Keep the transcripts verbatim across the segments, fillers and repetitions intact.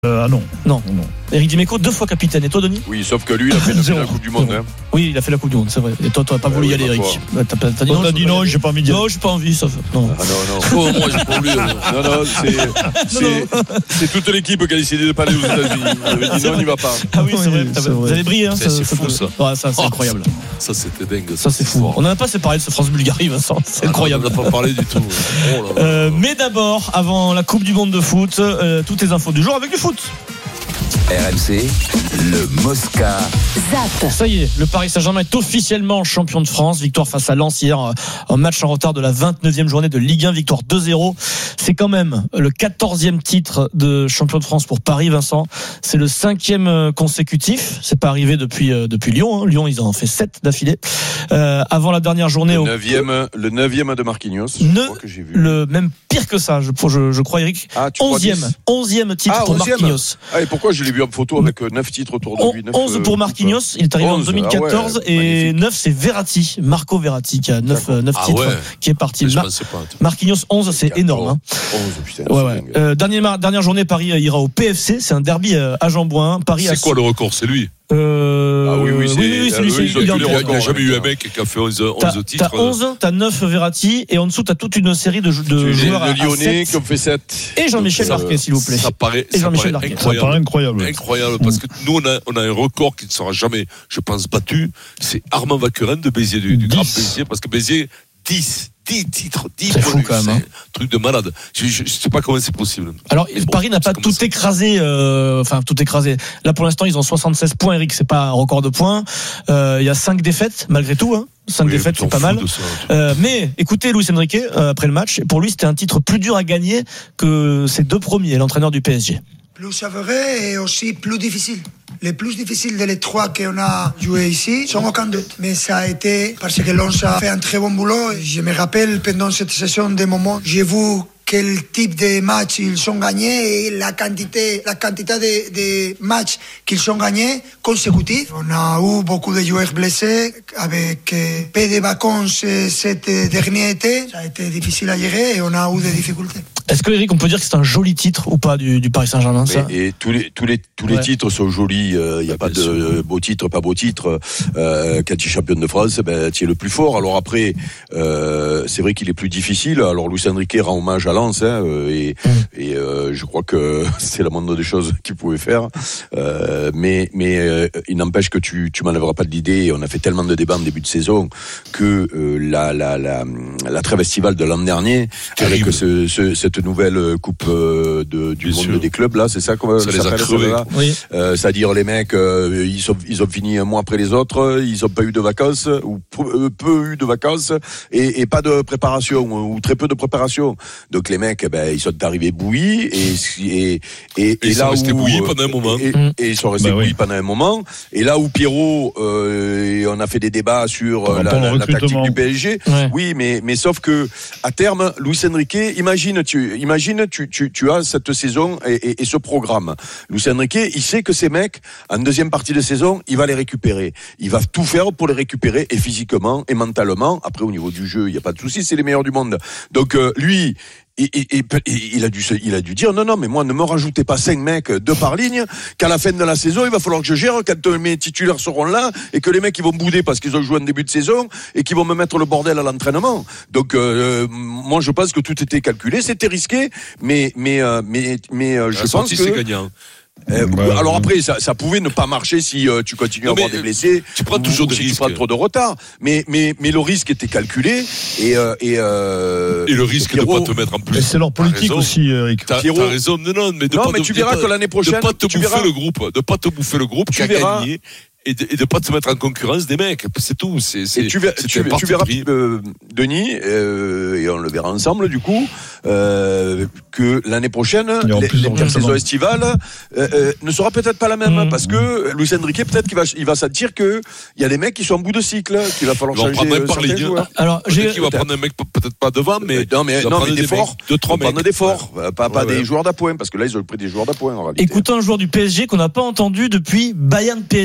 Euh, ah non. Non. non. Éric Dimeco, deux fois capitaine. Et toi, Denis ? Oui, sauf que lui, il a fait, il a fait la Coupe du Monde. Hein. Oui, il a fait la Coupe du Monde, c'est vrai. Et toi, tu n'aurais pas voulu oui, y aller, bah, Éric. toi. T'as, t'as, t'as dit non, non, dit non, j'ai pas envie d'y aller. Non, j'ai pas envie, ça. Non. Ah non, non. Oh, moi, j'ai pas voulu. Non, non, c'est, c'est, c'est toute l'équipe qui a décidé de pas aller aux États-Unis. On avait dit non, on n'y va pas. Ah oui, c'est vrai. c'est Vous vrai. avez brillé, hein. C'est, c'est fou, ça. Ouais, ça, c'est Oh, incroyable. Ça, c'était dingue. Ça, c'est fou. On n'en a pas séparé de ce France-Bulgarie, Vincent. C'est Ah, incroyable. On n'a pas parlé du tout. Oh là là. Euh, mais d'abord, avant la Coupe du Monde de foot, euh, toutes les infos du jour avec du foot. R M C, le Mosca. Zap. Ça y est, le Paris Saint-Germain est officiellement champion de France. Victoire face à Lens hier, en match en retard de la vingt-neuvième journée de Ligue un, victoire deux zéro. C'est quand même le quatorzième titre de champion de France pour Paris, Vincent. C'est le cinquième consécutif. C'est pas arrivé depuis, depuis Lyon. Hein. Lyon, ils en ont fait sept d'affilée. Euh, avant la dernière journée. Le au... neuvième, le neuvième de Marquinhos. Je Ne, crois que j'ai vu. le même pire que ça, je, je, je crois, Eric. Ah, tu crois onzième, dix onzième titre Ah, pour onzième. Marquinhos. Ah, et pourquoi je l'ai vu en photo avec neuf titres autour de lui, neuf, onze pour euh, Marquinhos, il est arrivé onze, en deux mille quatorze, ah ouais, et magnifique. neuf c'est Verratti, Marco Verratti qui a neuf, neuf Ah titres ouais. qui est parti. Je Mar- pensais pas. Marquinhos onze, c'est quatorze. énorme. Hein. onze, putain, Ouais, c'est ouais. dingue. Euh, dernière, dernière journée, Paris ira au P F C, c'est un derby euh, à Jean-Bouin. Paris C'est a quoi le record? C'est lui. euh... Ah oui, oui, c'est- oui, oui, c'est euh, lui, eux, c'est- ils ont il est tous en les Il n'y a, tête. records. jamais eu un mec qui a fait onze, T'as, onze titres. t'as onze, t'as neuf Verratti, et en dessous, t'as toute une série de, de Tu joueurs à, les Lyonnais à qui ont fait sept. Et Jean-Michel Ça, Larquet, s'il vous plaît. Ça paraît, Et ça Jean-Michel paraît Larquet. Ça paraît incroyable. incroyable. Incroyable, parce que nous, on a, on a un record qui ne sera jamais, je pense, battu. C'est Armand Vaquerin de Béziers, du, du Grand dix. Béziers, parce que Béziers, dix, dix titres, dix C'est fou, bonus, quand même, hein. c'est un truc de malade. Je ne sais pas comment c'est possible. Alors, Mais bon, Paris n'a pas c'est comme tout ça. écrasé, euh, enfin, tout écrasé. Là, pour l'instant, ils ont soixante-seize points, Eric, c'est pas un record de points. Euh, il y a cinq défaites, malgré tout, hein. cinq Oui, défaites, on c'est pas s'en mal. fout de ça. Euh, mais, écoutez, Luis Enrique, euh, après le match, pour lui, c'était un titre plus dur à gagner que ses deux premiers, l'entraîneur du P S G. Plus savoureux et aussi plus difficile. Les plus difficiles de les trois qu'on a joué ici, sans aucun doute. Mais ça a été parce que Lens a fait un très bon boulot. Je me rappelle pendant cette saison des moments, j'ai vu quel type de match ils ont gagné et la quantité, la quantité de, de matchs qu'ils ont gagnés consécutifs. On a eu beaucoup de joueurs blessés avec peu de vacances cet dernier été. Ça a été difficile à gérer et on a eu des difficultés. Est-ce que, Eric, on peut dire que c'est un joli titre ou pas du, du Paris Saint-Germain, ça? Mais, et tous les tous les tous les Ouais. titres sont jolis. Il euh, y a Ah, pas bien de sûr. beau titre, pas beau titre. Euh, quand tu es champion de France, ben tu es le plus fort. Alors après, euh, c'est vrai qu'il est plus difficile. Alors Luis Enrique rend hommage à Lens, hein, euh, et Mm. et euh, je crois que c'est la moindre des choses qu'il pouvait faire. Euh, mais mais euh, il n'empêche que tu tu m'enlèveras pas de l'idée. Et on a fait tellement de débats en début de saison que euh, la la la la trêve estivale de l'an dernier, Terrible. avec ce, ce cette nouvelle coupe euh, de, du Bien monde sûr. des clubs là, c'est ça qu'on Ça les a s'appelle, crevés. celle-là Oui. euh, c'est-à-dire les mecs, euh, ils, sont, ils ont fini un mois après les autres, ils ont pas eu de vacances ou peu, euh, peu eu de vacances et, et pas de préparation ou très peu de préparation. Donc les mecs, ben ils sont arrivés bouillis et et et, Et ils là sont restés où, bouillis pendant un moment. Et, Mm. et ils sont restés Bah oui. bouillis pendant un moment. Et là où Pierrot, euh, et on a fait des débats sur Par euh, la, rapport au la, la tactique recrutement. du P S G. Ouais. Oui, mais mais sauf que à terme, Luis Enrique, imagine tu imagine tu tu tu as cette saison et, et, et ce programme. Luis Enrique, il sait que ces mecs, en deuxième partie de saison, il va les récupérer. Il va tout faire pour les récupérer, et physiquement et mentalement. Après, au niveau du jeu, il y a pas de souci, c'est les meilleurs du monde. Donc euh, lui. Et, et, et, et il a dû se- il a dû dire non non mais moi ne me rajoutez pas cinq mecs deux par ligne qu'à la fin de la saison il va falloir que je gère quand euh, mes titulaires seront là et que les mecs ils vont bouder parce qu'ils ont joué en début de saison et qu'ils vont me mettre le bordel à l'entraînement. Donc euh, moi je pense que tout était calculé, c'était risqué, mais mais euh, mais mais euh, je La pense sortie, que c'est gagnant. euh, Ouais, alors ouais. après ça, ça pouvait ne pas marcher si euh, tu continues Non, à avoir mais, des blessés, tu prends ou- toujours ou des si risques. tu prends trop de retard, mais mais mais le risque était calculé et euh, et, euh, Et le risque de ne Pierrot- pas te mettre en plus. Et c'est leur T'as politique raison. aussi, Eric. T'as, Pierrot. t'as raison, non, non, mais de Non, pas mais te- tu de verras pas- que l'année prochaine, de pas te tu bouffer verras. le groupe, de pas te bouffer le groupe, Tu tu as verras. gagné. Et de, et de pas te mettre en concurrence des mecs, c'est tout. C'est, c'est, Et tu verras, c'est tu, un tu parti verras pris. euh, Denis, euh, et on le verra ensemble du coup, euh, que l'année prochaine, Il y aura les- plus de les- la saison recrutement. estivale euh, euh, ne sera peut-être pas la même, Mmh. parce que Luis Enrique, peut-être qu'il va, il va sentir que il y a des mecs qui sont en bout de cycle, qu'il va falloir Ils vont changer prendre un euh, par certains ligne. joueurs. Alors, j'ai, Peut-être qu'il va prendre un mec peut-être pas devant, mais Euh, non, mais, il va non, prendre mais des des forts, mecs, deux, trois prendre mecs. des forts, Ouais. pas, pas Ouais, des ouais. joueurs d'appoint, parce que là ils ont pris des joueurs d'appoint en réalité. écoutez un joueur du P S G qu'on n'a pas entendu depuis Bayern P S G, le match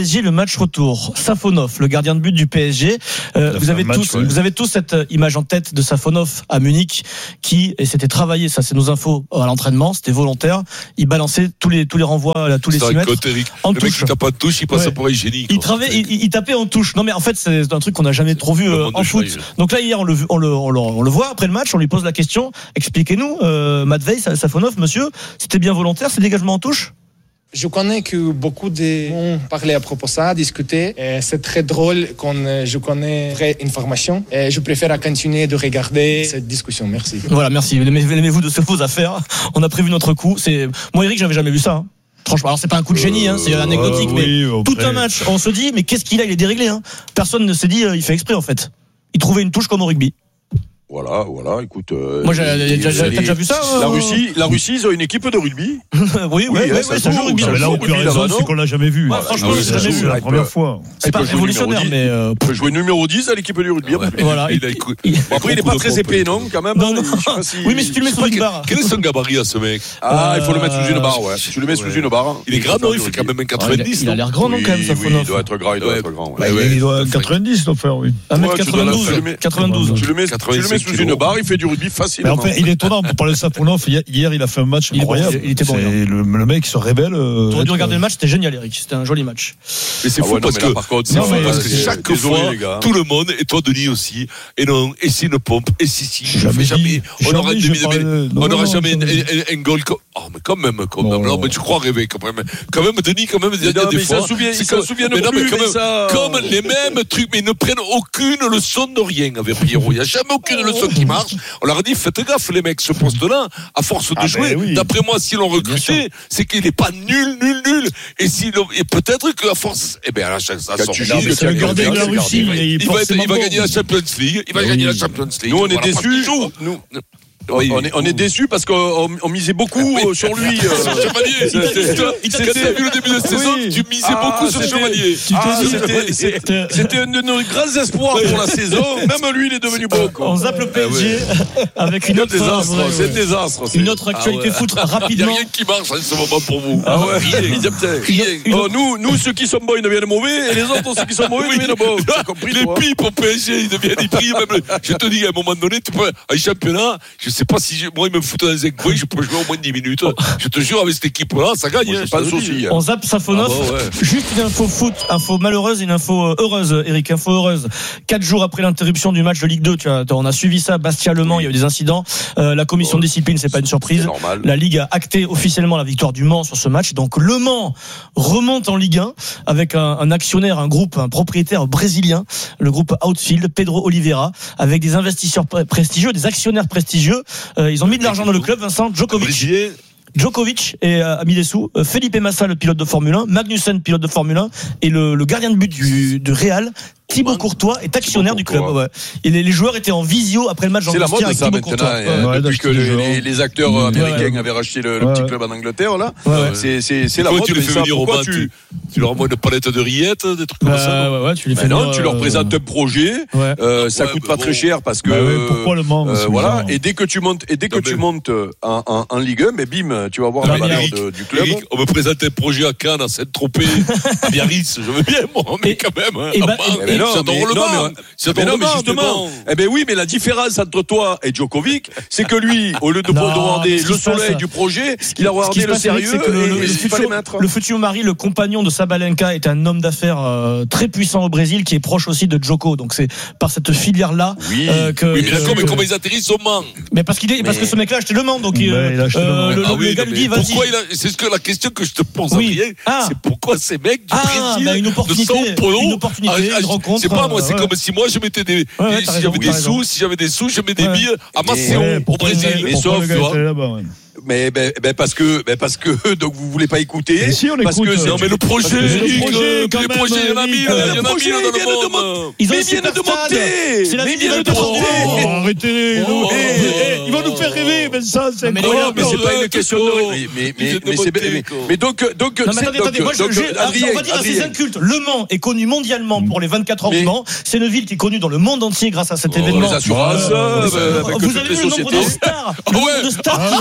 match retour. Safonov, le gardien de but du P S G. Euh, vous avez match, tous, ouais. vous avez tous cette image en tête de Safonov à Munich, qui et c'était travaillé. Ça, c'est nos infos à l'entraînement. C'était volontaire. Il balançait tous les tous les renvois, là, tous les C'est six un mètres. côté, Eric. En Le mec touche. qui tape pas de touche, il passe Ouais. pour un génie. Il, quoi. travaillait, il, il tapait en touche. Non mais en fait c'est un truc qu'on n'a jamais trop vu Le euh, monde en de foot. Schweig. Donc là hier on le, on le, on le, on le voit après le match, on lui pose la question. Expliquez-nous, euh, Matvei Safonov, monsieur, c'était bien volontaire, ces dégagements en touche? Je connais que beaucoup de ont parlé à propos de ça, discuté. Et c'est très drôle quand je connais vraie information. Et je préfère continuer de regarder cette discussion. Merci. Voilà, merci. Aimez-vous de vos affaires. On a prévu notre coup. C'est moi, Eric, j'avais jamais vu ça. Hein. Franchement, alors c'est pas un coup de génie, hein, c'est anecdotique, euh, mais oui, après... tout un match, on se dit, mais qu'est-ce qu'il a, il est déréglé. Hein. Personne ne s'est dit, euh, il fait exprès en fait. Il trouvait une touche comme au rugby. Voilà, voilà, écoute. Euh, Moi, j'ai, j'ai, j'ai, t'as les- déjà vu ça euh, La Russie, la Russie, ils ont une équipe de rugby. Oui, oui, oui, hein, oui, ça ça joue joue, au rugby. ça Mais là, joue où au tu as rugby, raison, là-bas, c'est qu'on l'a jamais vu. Ouais, franchement, Ah, j'ai ça jamais joue, vu. là. C'est la première fois. C'est pas peut jouer révolutionnaire, numéro mais euh, Il peut jouer numéro dix à l'équipe du rugby. Ouais. voilà. Il a écouté. il- Bon, après, il n'est pas très épais, non, quand même. Non, non. Je sais pas si- Oui, mais si tu le mets Je sais sous pas une quel- barre. Quel est son gabarit à ce mec? Ah, il faut le mettre sous Euh, une barre, ouais. Tu le mets sous une barre. Il est grand, non? Il fait quand même un Ah, il, a, quatre-vingt-dix. il a l'air grand, non, quand même, Oui, Safonov. il doit être grand, il doit Ouais. être grand. ouais. Bah, ouais. il doit Ouais. quatre-vingt-dix, doit faire, oui. un mètre Ouais, tu dois la- quatre-vingt-douze. tu le mets- quatre-vingt-douze. Tu le mets, tu le mets quatre-vingt-cinq sous une kilos. barre, il fait du rugby Mais facilement. enfin, il est étonnant pour parler de Safonov. Hier, hier, il a fait un match Il est bon, incroyable. il était bon, C'est hier. le, le mec qui se révèle. euh, Tu aurais dû être- regarder le match, c'était génial, Eric. C'était un joli match. Mais c'est Ah fou ouais, non, parce mais là, que par contre, c'est non, fou mais parce que c'est- chaque désolé, fois les gars. tout le monde et toi Denis aussi et non et si une pompe et si si je Jamais fais dit. jamais on Jamais aura j'ai demi- parlé de- on non, n'aura non, jamais un, jamais. un- un goal comme oh mais quand même quand même Non. non mais tu crois rêver quand même quand même Denis quand même il y a Non, des mais ils fois s'en souviennent- c'est ils s'en comme- souviennent mais non, mais plus, quand mais même, ça- comme les mêmes trucs mais ils ne prennent aucune leçon de rien avec Pierrot il n'y a jamais aucune leçon qui marche on leur a dit faites gaffe les mecs ce poste là à force de Ah, jouer ben oui. d'après moi si l'on recruté c'est qu'il n'est pas nul nul nul et si et peut-être qu'à force eh ben à la chance ça Quand sort tu du dis jeu, que Mais c'est le c'est gardien de la c'est le Russie. gardien. Il est il va, être- forcément il va bon. gagner la Champions League. Il va Oui. gagner la Champions League. Nous, on est Voilà, parce qu'il déçus. joue. Nous, Oui. on est, on est déçus parce qu'on on misait beaucoup Oui. euh, sur lui. euh, Sur Chevalier. c'était- Quand t'as vu le début de saison, Oui. tu misais Ah, beaucoup sur c'était- Chevalier. Ah, dit- c'était- c'était- C'était un de nos grands espoirs pour la saison. Même lui, il est devenu bon. quoi. On zappe le P S G avec une C'est un autre, désastre. ouais, C'est un ouais. désastre. c'est- Une autre actualité Ah ouais. foot Il n'y a rapidement. rien qui marche en ce moment pour vous. Ah ouais. Rien. Il y a peut-être- Rien. Une- Oh, nous, nous, ceux qui sont bons, ils deviennent mauvais, et les autres, ceux qui sont mauvais, ils deviennent bons. T'as compris, Les toi pipes au P S G, ils deviennent des prix. Même, je te dis, à un moment donné, tu peux, un championnat, je sais pas si je- moi, ils me foutent dans un coin, je peux jouer au moins dix minutes. Je te jure, avec cette équipe-là, ça gagne. Moi, hein, j'ai je pas te de le dis. souci. On zappe Safonov. Ah bah ouais. Juste une info foot, info malheureuse, une info euh, heureuse, Eric, info heureuse. Quatre jours après l'interruption du match de Ligue deux, tu as, on a suivi ça, Bastia-Le Mans, il y a eu des incidents. Euh, la commission de discipline, c'est pas une surprise. C'est normal. La Ligue a acté officiellement la victoire du Mans sur ce match. Donc Le Mans remonte en Ligue un avec un, un actionnaire, un groupe, un propriétaire brésilien, le groupe Outfield, Pedro Oliveira, avec des investisseurs pre- prestigieux, des actionnaires prestigieux. Euh, ils ont mis de l'argent dans le club, Vincent Djokovic. Brésilien, Djokovic et, euh, a mis des sous. Euh, Felipe Massa, le pilote de Formule un, Magnussen, pilote de Formule un, et le, le gardien de but du, de Real, Thibaut Courtois, est actionnaire du club. Courtois. Ouais. Et les, les joueurs étaient en visio après le match. C'est la mode, avec ça, Thibaut maintenant. Courtois. hein, Ouais. Ouais, Depuis que d'acheter des les, joueurs. les- les acteurs Ouais, américains ouais. avaient racheté le, le Ouais. petit club en Angleterre, là. Ouais, ouais. C'est, c'est, c'est la Comment mode. tu les mais fais ça, venir au pourquoi banc, tu... tu, tu leur envoies une palette de rillettes, des trucs comme Bah, ça. ouais, ouais, tu les Mais fais non, venir, tu leur euh, présentes un projet, Ouais. euh, ça Ouais, coûte mais pas bon. très cher parce que Bah ouais, pourquoi le Mans, euh, c'est voilà, bizarre. et dès que tu montes et dès que Non, tu mais- montes en, en, en Ligue un, mais bim, tu vas voir Non, la mais valeur Eric, de- du club. Eric, on me présente un projet à Cannes, à Saint-Tropez, à Biarritz, je veux bien, moi, mais Et- quand même. Hein, et bah- à Mans, et- Mais non, j'adore mais- le non, Mans. mais- J'adore Mais non, le mais Mans, justement, mais bon. eh ben oui, mais la différence entre toi et Djokovic, c'est que lui, au lieu de Non, regarder mais ce qui le se passe- soleil du projet, il a Ce qui regardé se le passe, Eric, sérieux c'est que le, et, le- et le il fallait futur, mettre. le futur mari, le compagnon de Sabalenka, est un homme d'affaires euh, très puissant au Brésil, qui est proche aussi de Djoko. Donc c'est par cette filière-là Oui. euh, que. Oui, mais que- d'accord, mais comment ils atterrissent au Mans? mais parce qu'il est, parce Mais- que ce mec-là a acheté le Mans, donc il, Ouais, il a acheté le Mans. le, Ah le oui, gars non, lui mais dit, vas-y. pourquoi il a, c'est ce que la question que je te pose, Oui. Adrien, Ah. c'est pourquoi ces mecs du Ah, Brésil, bah, une opportunité, de São Paulo, une opportunité, ah, une ah, rencontre, c'est pas moi, c'est ouais. comme si moi je mettais des, Ouais, ouais, si t'as raison, j'avais t'as des raison. sous, si j'avais des sous, je mets des Ouais. billes à Mais- Maceió, Ouais, au pourquoi le Brésil. gars- Mais pourquoi sauf, le gars tu est vois, allé là-bas, ouais. Mais ben, ben parce que ben parce que donc vous voulez pas écouter. Mais si, on parce écoute. que c'est Non, mais le projet, que le Eric, projet, euh, quand les même, projets, il y en a Eric, mille, euh, il y en le a projet, mille il vient dans de le monde. Ils ont Mais un ils viennent de super stade. monter. C'est la Mais ville ils viennent de de Bordeaux. monter. Oh, arrêtez, Oh, eh, eh, ils vont nous faire rêver, mais ça, c'est Non, mais les Oh, gars, mais c'est pas une arrête, question quoi. de. Mais mais Ils mais viennent de mais c'est monter, mais, quoi. mais donc donc Non mais c'est- attendez, donc, attendez, moi je, donc, je- Adrien, on va dire à ces Adrien. incultes, Le Mans est connu mondialement pour les vingt-quatre heures Mais- du Mans. C'est une ville qui est connue dans le monde entier grâce à cet Oh, événement. les assurances, Euh, euh, avec vous toutes avez les vu le nombre de sociétés. stars, Ah le ouais. nombre de stars Ah qui oui, viennent oui, donner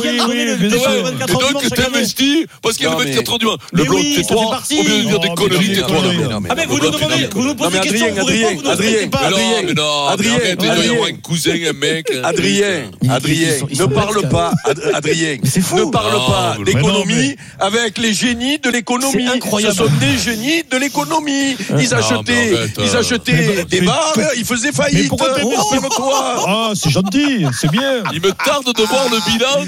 le bien le sûr. vingt-quatre Et heures du donc, Mans tu chaque année. t'investis parce qu'il y a Non, le mais- vingt-quatre heures du Mans. Mais Le bloc, oui, ça fait tais-toi. partie. Au lieu de dire des Non, conneries, mais tais-toi. non, mais non, mais Ah mais vous non, nous mais demandez, non, vous nous non, posez mais des questions, Adrien, vous répondez, Adrien, vous ne Adrien, répondez pas. Mais non, Adrien, mais non, Adrien, mais arrête, il doit y Adrien. avoir un cousin, un mec. Adrien, Ils- Adrien, ils sont- ils ne sont parle bêtes, pas, Ad- Adrien, Mais c'est fou. ne parle Non, pas mais- d'économie Mais non, avec les génies de l'économie. C'est incroyable. Ce sont des génies de l'économie. Ils Non, achetaient, mais arrête, ils euh. achetaient Mais- des mais- bars, ils faisaient faillite. pourquoi t'es- Calme-toi. Ah, c'est gentil, c'est bien. Il me tarde de voir le bilan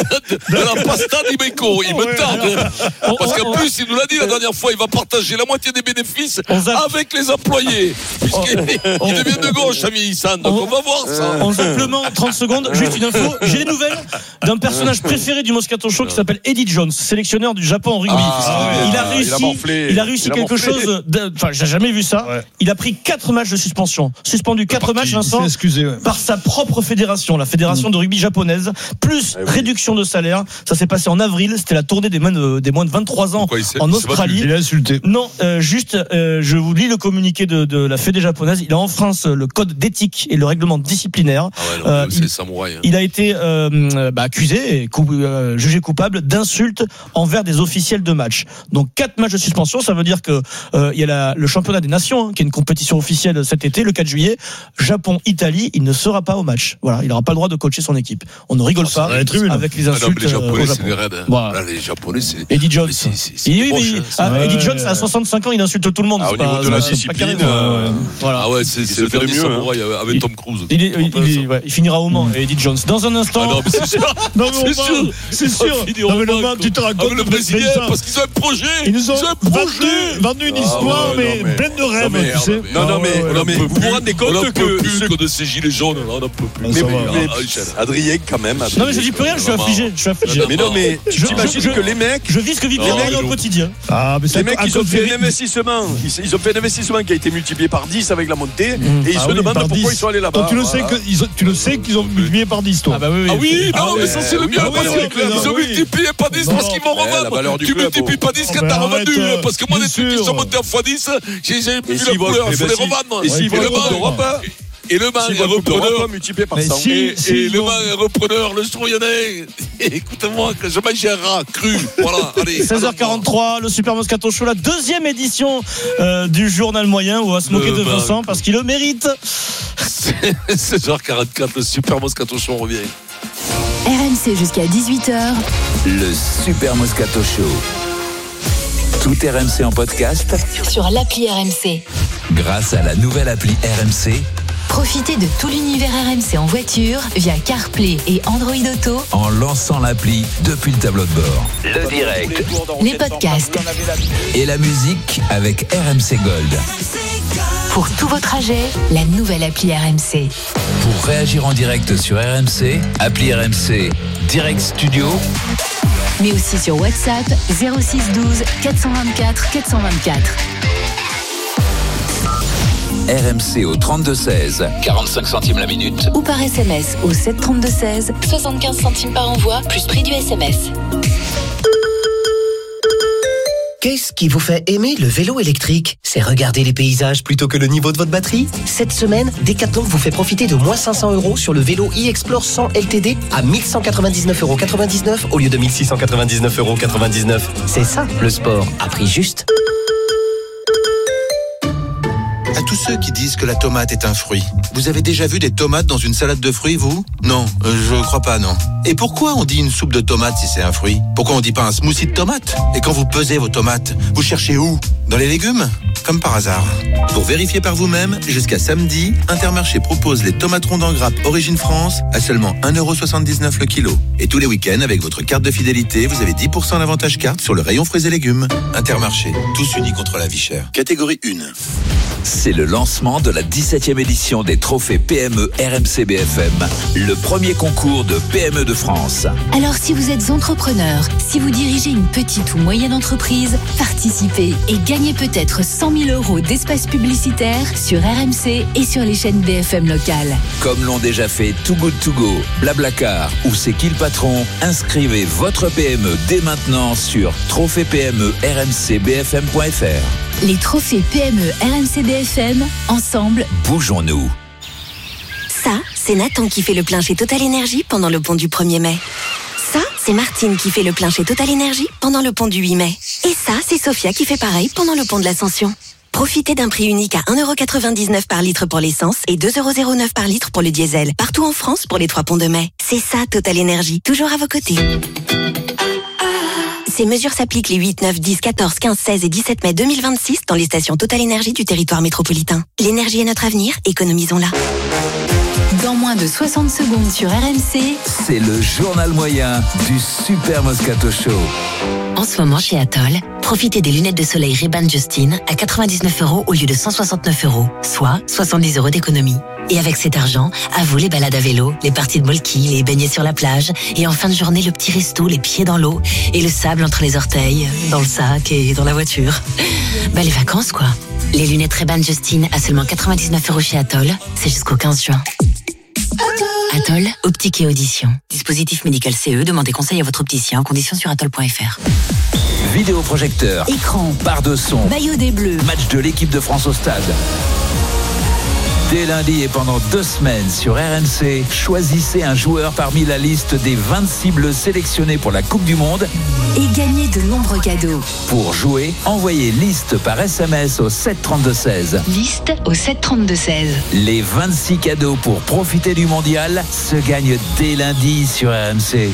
de la pasta d'Imeco. Il me Ouais. tarde. Parce qu'en on- plus, il nous l'a dit la dernière fois, il va partager la moitié des bénéfices On zappe. avec les employés. Puisqu'il il devient de gauche, ami Issan. Donc on va voir ça. En simplement trente secondes, juste une info. J'ai des nouvelles d'un personnage préféré du Moscato Show qui s'appelle Eddie Jones, sélectionneur du Japon en rugby. Ah, il a ouais, réussi, il a morflé. il a réussi Il a quelque morflé. chose. de- Enfin, j'ai jamais vu ça. Ouais. Il a pris quatre matchs de suspension, suspendu quatre matchs, Il Vincent. s'est excusé, ouais. Par sa propre fédération, la fédération de rugby japonaise, plus Eh oui. réduction de salaire. Ça s'est passé en avril. C'était la tournée des moins de, des moins de vingt-trois ans Pourquoi il s'est- en il s'est Australie. Il a insulté. Non, euh, juste, euh, je vous lis le communiqué de, de la fédé japonaise. Il a enfreint le code d'éthique et le règlement disciplinaire. Ah ouais, non, Euh, c'est il- samouraï. hein. Il a été euh, bah, accusé et cou- euh, jugé coupable d'insultes envers des officiels de match. Donc quatre matchs de suspension, ça veut dire que euh, il y a la, le championnat des nations, hein, qui est une compétition officielle cet été, le quatre juillet. Japon-Italie, il ne sera pas au match. Voilà, il n'aura pas le droit de coacher son équipe. On ne rigole Ah, ça pas va être tribunes. avec les Ah non, insultes mais les euh, Japonais, au c'est Japon. des raids. hein. Voilà. Là, les Japonais, c'est. Eddie Jones. Mais c'est- c'est- c'est Oui, oui, moche, mais hein, ah, Ouais. Eddie Jones à soixante-cinq ans, il insulte tout le monde. Ah, c'est au niveau pas- de c'est la pas discipline, carré, euh, voilà. Ah ouais, c'est Il c'est se le fait de dernier mieux, samouraï avec Il- Tom Cruise. Il, est- il, On il- pense. ouais, il finira au Mans, Eddie Jones. Dans un instant. Ah non, mais c'est sûr. Non, mais C'est au sûr. Mans, c'est sûr. Ça finira Non, mais au le Mans, Mans, tu te quoi. rends Ah, mais compte le de Brésilien, Vincent. parce qu'ils ont un projet. Ils nous ont un vendu, projet. vendu une Ah, histoire, ouais, mais, non, mais- pleine de rêves, Non, mais- tu sais. non, non, mais- Ah, ouais, non, ouais. mais- On vous vous peut rendez plus- compte on en peut que plus ce- que de ces gilets jaunes, là, on n'en peut plus. Ah, Mais, ça mais- va. mais- Ah, Michel. Adrien, quand même. Non, mais je dis plus rien, je suis affligé. Je suis affligé. Mais non, mais tu Je- t'imagines je- que les mecs, Je vis ce que vit Non, Pierre mais Henry au nous- quotidien. Ah, mais les ça mecs, à ils ont cause fait de- un investissement. Ils, ils ont fait un investissement qui a été multiplié par dix avec la montée. Mmh. Et ils Ah se oui, demandent par pourquoi dix. ils sont allés là-bas. Donc tu le sais Voilà. que ils ont- tu le sais qu'ils ont multiplié par dix, toi. Ah bah oui, Ah oui, Ah non, ouais, mais ça c'est le oui, bien, la parce valeur du qu'ils club, ont oui. multiplié par dix Non. parce qu'ils vont Ouais, la revendre. valeur du Tu club, multiplies oh. pas dix Oh, quand ben t'as arrête, revendu, euh, parce que moi bien les trucs qui sûr. sont montés en fois dix, j'ai j'ai Et vu la s'ils vont- couleur, eh il faut ben, les si- revendre. Et s'ils Et vont le la Coupe Mans- d'Europe, Et le Mans s'ils est vont la Coupe d'Europe, repreneur. multiplié par Mais cent. si- Et, si et ils le vont- Mans est repreneur, le jour il y en a. Écoute-moi, que je mange un rat cru. Voilà, allez. seize heures quarante-trois, le Super Moscato Show, la deuxième édition euh, du journal moyen où on va se moquer Le de Mans. Vincent parce qu'il le mérite. seize heures quarante-quatre, le Super Moscato Show revient. R M C jusqu'à dix-huit heures. Le Super Moscato Show. Tout R M C en podcast Sur l'appli R M C. grâce à la nouvelle appli R M C Profitez de tout l'univers R M C en voiture via CarPlay et Android Auto, en lançant l'appli depuis le tableau de bord. Le direct les podcasts. et la musique avec R M C Gold. Pour tous vos trajets, la nouvelle appli R M C. Pour réagir en direct sur R M C, appli R M C Direct Studio Mais aussi sur WhatsApp zéro six douze quatre cent vingt-quatre quatre cent vingt-quatre. R M C au trente-deux seize, quarante-cinq centimes la minute. Ou par S M S au sept trente-deux seize, soixante-quinze centimes par envoi, plus prix du S M S. Qu'est-ce qui vous fait aimer le vélo électrique? C'est regarder les paysages plutôt que le niveau de votre batterie? Cette semaine, Decathlon vous fait profiter de moins cinq cents euros sur le vélo e-Explore cent L T D à mille cent quatre-vingt-dix-neuf euros quatre-vingt-dix-neuf au lieu de mille six cent quatre-vingt-dix-neuf euros quatre-vingt-dix-neuf. C'est ça, le sport, à prix juste. À tous ceux qui disent que la tomate est un fruit, vous avez déjà vu des tomates dans une salade de fruits, vous? Non, euh, je crois pas, non. Et pourquoi on dit une soupe de tomate si c'est un fruit? Pourquoi on dit pas un smoothie de tomate? Et quand vous pesez vos tomates, vous cherchez où? Dans les légumes? Comme par hasard. Pour vérifier par vous-même, jusqu'à samedi, Intermarché propose les tomates rondes en grappe Origine France à seulement un euro soixante-dix-neuf le kilo. Et tous les week-ends, avec votre carte de fidélité, vous avez dix pour cent d'avantage carte sur le rayon fruits et légumes. Intermarché, tous unis contre la vie chère. Catégorie un. C'est le lancement de la dix-septième édition des trophées P M E R M C B F M, le premier concours de P M E de France. Alors si vous êtes entrepreneur, si vous dirigez une petite ou moyenne entreprise, participez et gagnez peut-être cent mille euros d'espace publicitaire sur R M C et sur les chaînes B F M locales. Comme l'ont déjà fait Too Good To Go, Blablacar ou C'est qui le patron, inscrivez votre P M E dès maintenant sur trophée P M E R M C B F M point F R. Les trophées P M E R M C B F M, ensemble, Bougeons-nous. Ça, c'est Nathan qui fait le plein chez Total Énergie pendant le pont du premier mai. Ça, c'est Martine qui fait le plein chez Total Energy pendant le pont du huit mai. Et ça, c'est Sophia qui fait pareil pendant le pont de l'Ascension. Profitez d'un prix unique à un euro quatre-vingt-dix-neuf par litre pour l'essence et deux euros zéro neuf par litre pour le diesel. Partout en France pour les trois ponts de mai. C'est ça, Total Energy. Toujours à vos côtés. Ces mesures s'appliquent les huit, neuf, dix, quatorze, quinze, seize et dix-sept mai deux mille vingt-six dans les stations Total Energy du territoire métropolitain. L'énergie est notre avenir, économisons-la. Dans moins de soixante secondes sur R M C, C'est le journal moyen du Super Moscato Show. En ce moment chez Atoll, profitez des lunettes de soleil Ray-Ban Justine à quatre-vingt-dix-neuf euros au lieu de cent soixante-neuf euros, soit soixante-dix euros d'économie. Et avec cet argent, à vous les balades à vélo, les parties de molki, les beignets sur la plage, et en fin de journée, le petit resto, les pieds dans l'eau, et le sable entre les orteils, dans le sac et dans la voiture. Bah les vacances quoi. Les lunettes Ray-Ban Justine à seulement quatre-vingt-dix-neuf euros chez Atoll, c'est jusqu'au quinze juin. Atoll, optique et audition. Dispositif médical C E, demandez conseil à votre opticien, conditions sur atoll point f r. Vidéoprojecteur, écran, barre de son, maillot des Bleus, match de l'équipe de France au stade. Dès lundi et pendant deux semaines sur R M C, choisissez un joueur parmi la liste des vingt-six bleus sélectionnés pour la Coupe du Monde. et gagnez de nombreux cadeaux. Pour jouer, envoyez liste par S M S au sept trente-deux seize. Liste au sept trente-deux seize. Les vingt-six cadeaux pour profiter du mondial se gagnent dès lundi sur R M C.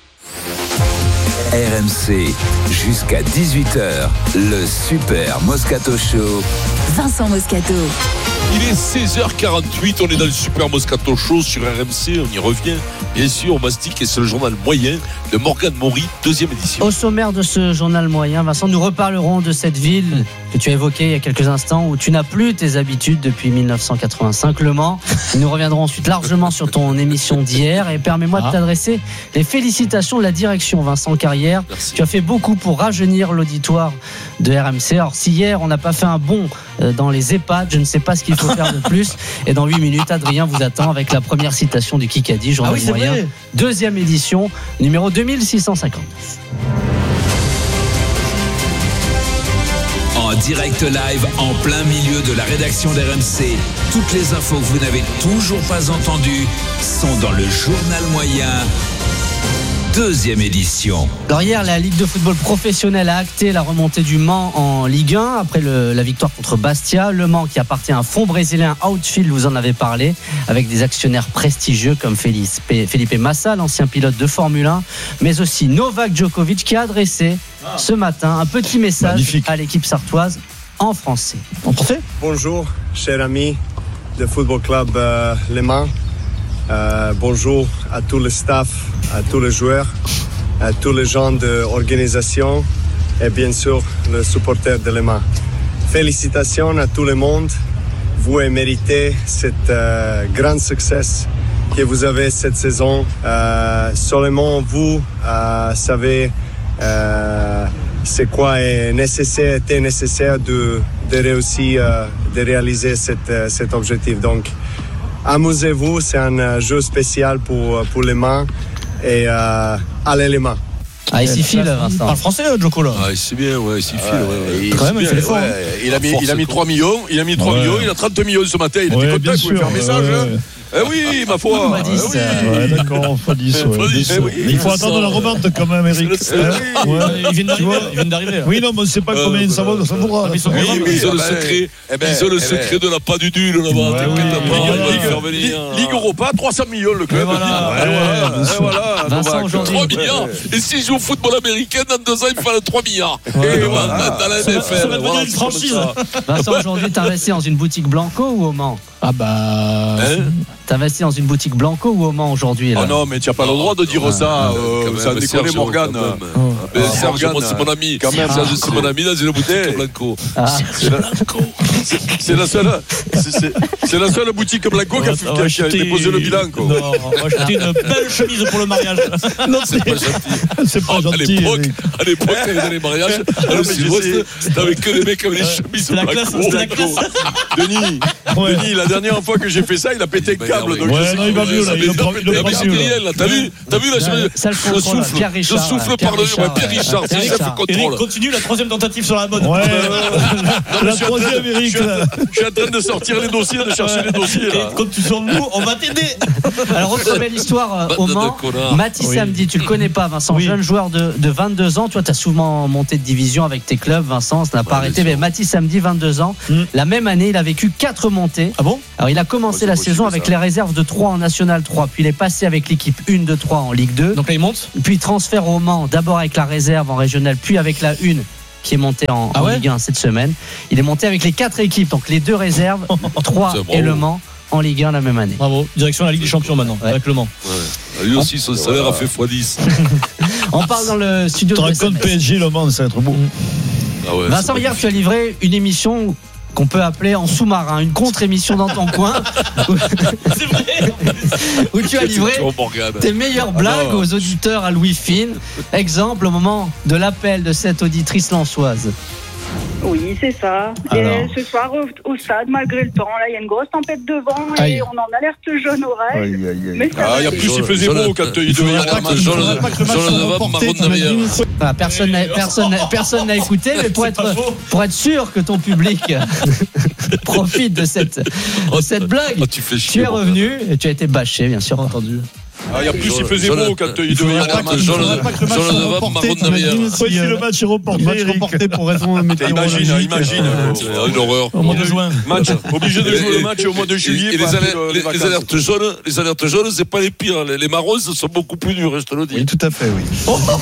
R M C, jusqu'à dix-huit heures, le Super Moscato Show. Vincent Moscato. Il est seize heures quarante-huit, on est dans le Super Moscato Show sur R M C, on y revient. Bien sûr, on mastique et c'est le journal moyen de Morgane Maury, deuxième édition. Au sommaire de ce journal moyen, Vincent, nous reparlerons de cette ville que tu as évoquée il y a quelques instants où tu n'as plus tes habitudes depuis dix-neuf cent quatre-vingt-cinq, Le Mans. Nous reviendrons ensuite largement sur ton émission d'hier et permets-moi ah. de t'adresser les félicitations de la direction, Vincent Carrière. Merci. Tu as fait beaucoup pour rajeunir l'auditoire de R M C. Alors si hier on n'a pas fait un bond dans les EHPAD, je ne sais pas ce qu'il faut faire de plus. Et dans huit minutes, Adrien vous attend avec la première citation du Kikadi, journal ah oui, moyen. Vrai. Deuxième édition, numéro deux mille six cent cinquante-neuf. En direct live, en plein milieu de la rédaction d'R M C, toutes les infos que vous n'avez toujours pas entendues sont dans le journal moyen. Deuxième édition. Alors hier, la Ligue de football professionnel a acté la remontée du Mans en Ligue un après le, la victoire contre Bastia. Le Mans qui appartient à un fonds brésilien Outfield, vous en avez parlé, avec des actionnaires prestigieux comme Felipe, Felipe Massa, l'ancien pilote de Formule un, mais aussi Novak Djokovic qui a adressé ce matin un petit message Magnifique. à l'équipe sartoise en français. En français ? Bonjour, chers amis de Football Club euh, Le Mans. Euh, bonjour à tout le staff, à tous les joueurs, à tous les gens de l'organisation et bien sûr les supporters de Le Mans. Félicitations à tout le monde. Vous avez mérité cet euh, grand succès que vous avez cette saison. Euh, seulement vous euh, savez euh, c'est quoi est nécessaire, était nécessaire de, de réussir, euh, de réaliser cet, euh, cet objectif. Donc, amusez-vous, c'est un jeu spécial pour, pour les mains et euh, allez les mains. Ah, il s'y file, Vincent. Il parle français, Joko, là. Ah, c'est bien, ouais, il s'y file. Ouais, ouais. Quand même, il fait l'effort. Ouais. Il a mis, il a mis trois millions, il a mis trois ouais. millions, il a trente millions ce matin. Il ouais, était content, il pouvait faire un message. Ouais. Hein. Eh oui, ma foi. Pas dix, eh oui. Ouais, d'accord, pas dix. Ouais. dix. Eh oui. Il faut attendre la remonte quand même, Eric. Eh oui. ouais. Ils viennent d'arriver. Ils viennent d'arriver. Oui, non, mais on ne sait pas euh, combien ça vaut. Ça vaudra. Ils ont le secret. Ils ont le secret de la pas du nul là-bas. Ligue Europa, trois cents millions le club. Voilà. Vincent aujourd'hui. trois milliards. Et s'ils jouent au football américain, dans deux ans, il fallait trois milliards. Et voilà, dans la N F L. Ça va devenir une franchise. Vincent, aujourd'hui, t'as investi dans une boutique Blanco ou au Mans ? Ah bah. T'as investi dans une boutique Blanco ou au Mans aujourd'hui? Oh non, mais tu n'as pas le droit de dire ah, ça. Euh, ça a déconné Morgane. Serge, c'est mon ami. Quand même, Serge, c'est mon ami dans une boutique Blanco. C'est la seule. C'est la seule boutique Blanco qui a déposé le bilan. Non, on va acheter une belle chemise pour le mariage. Non, c'est pas gentil. C'est pas gentil. À l'époque, quand il y avait les mariages, le sud-ouest, t'avais que des mecs avec des chemises Blanco. Denis, Denis, la dernière fois que j'ai fait ça, il a pété le câble. Donc ouais, non, il va mieux là. Il va mieux. T'as vu, t'as vu là, je souffle, je souffle par le. Pierre Richard, c'est chef contrôle. Eric continue la troisième tentative sur la bonne. Ouais. La troisième, Eric. suis, je suis en train de sortir les dossiers, de chercher les dossiers. Là. Et quand tu sens le mot, on va t'aider. Alors, autre belle histoire euh, au Mans. Mathis Oui. Samedi, tu le connais pas, Vincent, Oui. jeune joueur de, de vingt-deux ans. Toi, tu as souvent monté de division avec tes clubs, Vincent, ça n'a pas Ouais, arrêté. Mais Mathis Samedi, vingt-deux ans. Mm. La même année, il a vécu quatre montées. Ah bon? Alors, il a commencé Ouais, la c'est saison possible, avec ça. les réserves de trois en National trois. Puis, il est passé avec l'équipe un de trois en Ligue deux. Donc là, il monte. Puis, transfert au Mans, d'abord avec la réserve en Régional, puis avec la un qui est montée en, Ah en ouais Ligue un cette semaine. Il est monté avec les quatre équipes, donc les deux réserves, trois C'est bravo. et le Mans en Ligue un la même année. Bravo. Direction la Ligue des Champions maintenant, Ouais. avec le Mans. Ouais. Lui aussi, son salaire a fait fois dix. On parle dans le studio Tu de racontes S M S. P S G, Le Mans, ça va être beau. Ah ouais, Vincent, c'est hier, tu as livré une émission qu'on peut appeler en sous-marin, une contre-émission dans ton coin, où, C'est vrai. où tu as livré Jean Morgan. tes meilleures blagues non. aux auditeurs à Louis Fine. Exemple au moment de l'appel de cette auditrice lançoise. Oui, c'est ça. Alors. Et ce soir, au, au stade, malgré le temps, là, il y a une grosse tempête de vent Aïe. et on en alerte jaune oreille. Aïe, aïe, aïe. Mais ça Ah, va il y a aller. plus, il faisait beau quand il devait y avoir un match. Jean faudrait pas que le match soit Levap, reporté, Marron de t'imagines. Navière. Voilà, personne n'a personne, n'a- personne n'a écouté, mais pour C'est pas être, faux. pour être sûr que ton public profite de cette, de cette blague, Oh, tu fais tu chier. es revenu et tu as été bâché, bien sûr, entendu. Ah, il y a plus, il faisait Jean- beau quand il il devait y faudrait avoir un pas match. que Jean- Il faudrait pas que le match Jean soit Levap, reporté, Marron de Navière. t'imagines si, si euh, le match est reporté, match Eric. reporté pour raison Imagine, météorologique. imagine. C'est une horreur. Au mois de juin. Match, obligé de Et- jouer le et- match au mois de Et, juillet. et les, pour alerte, après le- les, les les vacances. alertes jaunes, les alertes jaunes, c'est pas les pires. Les, les marrons sont beaucoup plus durs, je te le dis. Oui, tout à fait, oui.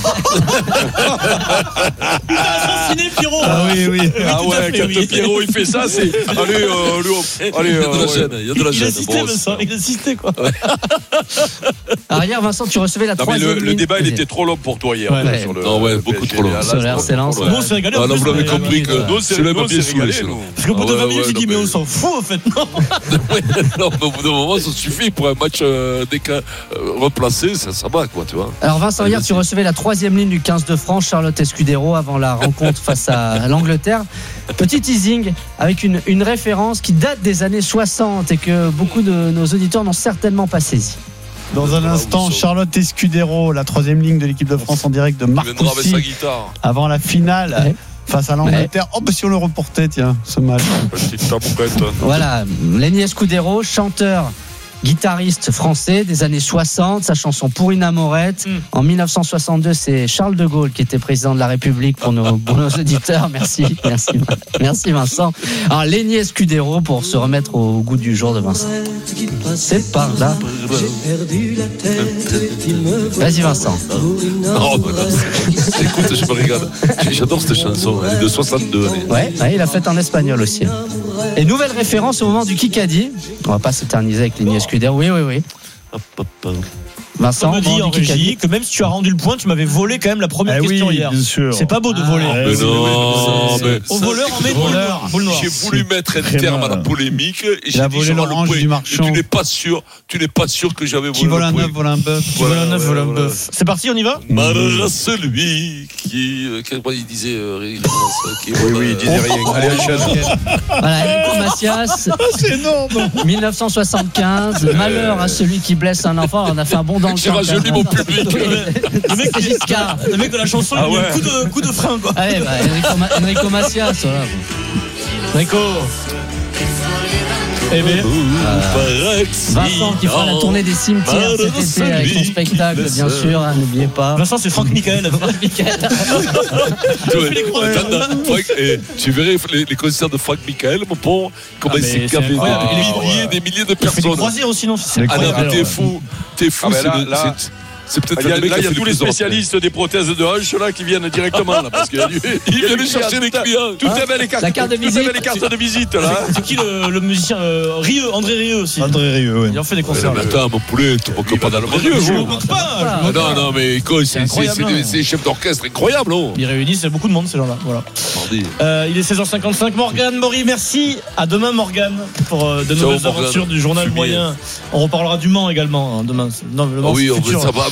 Assassiné, Pierrot. Ah oui, oui. Ah tout à ouais, fait, quand oui. Pierrot il fait ça, c'est. Allez, euh, lui, on- allez, Il y a de euh, la ouais. gêne, il y a de la Il gêne. a assisté, Bon, Vincent. Il a assisté, quoi. Alors hier, Vincent, tu recevais la Non, mais troisième le, le ligne. débat, il était trop long pour toi hier. Ouais. là, sur le- Non, ouais, le beaucoup P S G. trop long. Là, là, Sur la c'est R C Lens, trop ouais. long. Nous, on s'est régalé. Ah, en là, plus, vous l'avez on a- compris que Nous, c'est c'est le nous, papier c'est saoulé. régalé, chez nous. nous. Parce qu'au bout de Ah vingt ouais, minutes, ouais, j'ai dit, non, mais mais- on s'en fout, en fait, non. Ouais, non, mais au bout d'un moment, ça suffit pour un match euh, déca- euh, replacé, ça, ça va, quoi, tu vois. Alors Vincent, Allez, hier, vas-y. tu recevais la troisième ligne du quinze de France, Charlotte Escudero, avant la rencontre face à l'Angleterre. Petit teasing avec une, une référence qui date des années soixante et que beaucoup de nos auditeurs n'ont certainement pas saisi. Dans un Ah, instant, oui, ça. Charlotte Escudero, la troisième ligne de l'équipe de France en direct de Il viendra avec sa Marcoussis, guitare. avant la finale Ouais. face à l'Angleterre. Oh, bah si on le reportait, tiens, ce match. Petite taboukette. Voilà, Lenny Escudero, chanteur, guitariste français des années soixante, sa chanson Pour une amorette. Mm. En dix-neuf cent soixante-deux, c'est Charles de Gaulle qui était président de la République pour nos, pour nos auditeurs. Merci, merci, merci Vincent. Alors Lenny Escudero pour se remettre au goût du jour de Vincent. C'est par là. Vas-y Vincent. Oh, voilà. Écoute, je me régale. J'adore cette chanson. Elle est de soixante-deux. Elle est- Ouais, ouais, il a fait en espagnol aussi. Et nouvelle référence au moment du Kikadi. On va pas s'éterniser avec Lenny Escudero. Oui, oui, oui. Hop, hop, hop. Vincent, On me au dit moment en du Kikadi. régie que même si tu as rendu le point, tu m'avais volé quand même la première Eh question oui, hier. bien sûr. C'est pas beau de Ah, voler. ouais, Mais c'est- non, c'est- mais Au ça, voleur, c'est- on met boule noire. Boule noire. J'ai voulu mettre un Très terme à mal. la polémique et Il j'ai a dit volé j'aurai le l'orange point. du Et marchand. tu n'es pas sûr, tu n'es pas sûr que j'avais volé Qui vole le un point. œuf, vole un bœuf. Qui vole un œuf, vole un Voilà, bœuf. C'est parti, on y va Malheur à celui qui, euh, comment il disait, euh, il- qui- Oui, oui, il disait rien. Allez, enchaîne. Voilà, Enrico Macias, C'est énorme. dix-neuf cent soixante-quinze. Malheur à celui qui blesse un enfant. On a fait un bon dans le J'ai temps. rajeuni mon public. Le mec, C'est Giscard. le mec de la chanson, Ah il a mis ouais. un coup de, coup de frein, quoi. Allez, bah, Enrico, Ma- Enrico Macias. Voilà. Enrico. Eh bien, Vincent qui fera la tournée des cimetières cet été avec son spectacle, bien sûr. hein, N'oubliez pas. Vincent, c'est Franck Michael. Michael. Ouais, attends, Franck, eh, tu verrais les, les concerts de Franck Michael, mon pauvre, comment Ah, il mais s'est c'est gavé incroyable. des Il est- milliers, des milliers de Il fait des personnes. croisières aussi, non c'est Ah non, incroyable. mais t'es fou, t'es fou. Ah, mais c'est là- le- là- c'est- C'est peut-être Il y a, le mec là, qui il y a a fait tous le les plus de spécialistes des prothèses de hanche là qui viennent directement là parce qu'il y a du. Il vient de chercher les clients. Tout est belle les cartes. La carte de tout est visite. belle les cartes de visite là. C'est qui le, le musicien euh, Rieu, André Rieu aussi. André Rieu, ouais. Il en fait des Ouais, concerts. mais attends, mon poulet, tu ne pas dans le Je milieu, le vous. compte pas. je le Ah compte non, pas. non, mais quoi, c'est c'est- incroyable, c'est des hein. c'est des chefs d'orchestre incroyables, non? Ils réunissent beaucoup de monde, ces gens-là. Voilà. Mardi. Euh, il est seize heures cinquante-cinq. Morgane, Maury, merci. À demain, Morgane, pour euh, de Ciao, nouvelles Morgane. aventures du journal Fumier. moyen. On reparlera du Mans également hein, demain. Non, le Ah Mans, oui, c'est on futur. veut savoir avec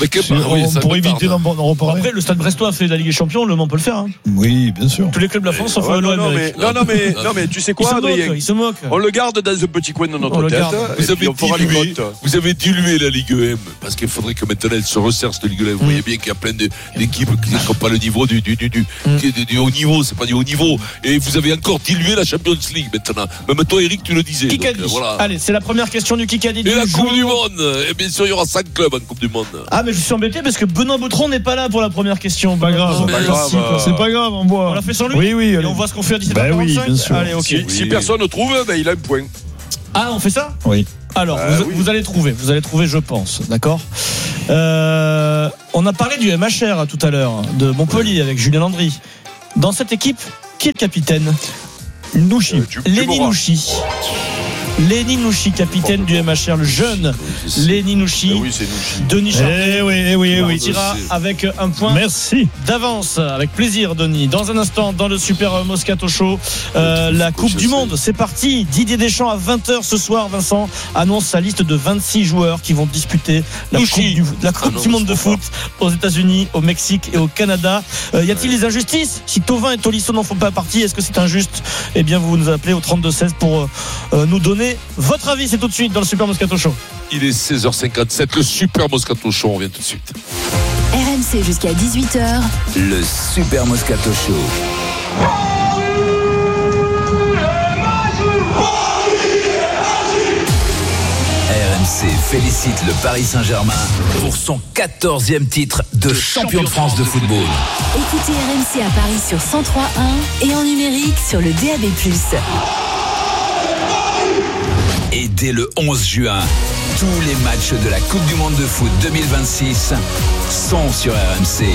Avec un C'est- bar, oui, on ça pourrait me éviter tarde. d'en d'en reparler. Après, le Stade Brestois a fait la Ligue des Champions, le Mans peut le faire. Hein. Oui, bien sûr. Tous les clubs de la France, sauf Ouais, l'O non, M. non, mais, Eric. non, non, mais, non, mais tu sais Il quoi, se moque, Adrien? il se moque. On le garde dans un petit coin de On notre le tête. garde. Et Vous puis avez, on fera les dilué, comptes. vous avez dilué la Ligue M parce qu'il faudrait que maintenant elle se resserre cette Ligue M. Vous voyez bien qu'il y a plein de- d'équipes qui n'ont pas le niveau du, du, du, du, du, du- du haut niveau, c'est pas du haut niveau. Et vous avez encore dilué la Champions League maintenant. Même toi, Eric, tu le disais. Donc, Kikadi. euh, voilà. Allez, c'est la première question du Kikadi du Et la jour. Coupe du Monde. Et bien sûr, il y aura cinq clubs en Coupe du Monde. Ah, mais je suis embêté parce que Benoît Boutron n'est pas là pour la première question. Pas grave, Benoît, pas mais grave, si, quoi. euh, C'est pas grave, on voit. On l'a fait sans lui. Oui, oui. Et allez. on voit ce qu'on fait à dix-sept Bah heures oui, quarante-cinq. bien sûr. Allez, ok. Si, si personne ne trouve, ben, il a un point. Ah, on fait ça Oui. Alors, Euh, vous, oui. vous allez trouver, vous allez trouver, je pense, d'accord. Euh, on a parlé du M H R tout à l'heure, de Montpellier avec Julien Landry. Dans cette équipe, qui est le capitaine? Nouchi. Euh, tu- tu Lenny m'auras. Nouchi. Lenny Nouchi, capitaine du M H R, le jeune Lenny Nouchi. Eh oui, c'est Nouchi. Denis Charvet Eh oui, eh oui, eh oui. tira avec un point Merci. d'avance. Avec plaisir, Denis. Dans un instant, dans le Super Moscato Show, euh, la Coupe du Monde, c'est parti. Didier Deschamps à vingt heures ce soir, Vincent, annonce sa liste de vingt-six joueurs qui vont disputer la Coupe, du, la coupe Ah non, du Monde de je crois foot aux États-Unis, au Mexique et au Canada. Euh, y a-t-il des injustices? Si Thauvin et Tolisso n'en font pas partie, est-ce que c'est injuste? Eh bien, vous nous appelez au trente-deux seize pour euh, nous donner votre avis. C'est tout de suite dans le Super Moscato Show. Il est seize heures cinquante-sept. Le Super Moscato Show, on revient tout de suite. R M C jusqu'à dix-huit heures. Le Super Moscato Show. R M C félicite le Paris Saint-Germain pour son quatorzième titre de champion de France de football. Écoutez R M C à Paris sur cent trois point un et en numérique sur le D A B plus. Et dès le onze juin, tous les matchs de la Coupe du Monde de foot deux mille vingt-six sont sur R M C.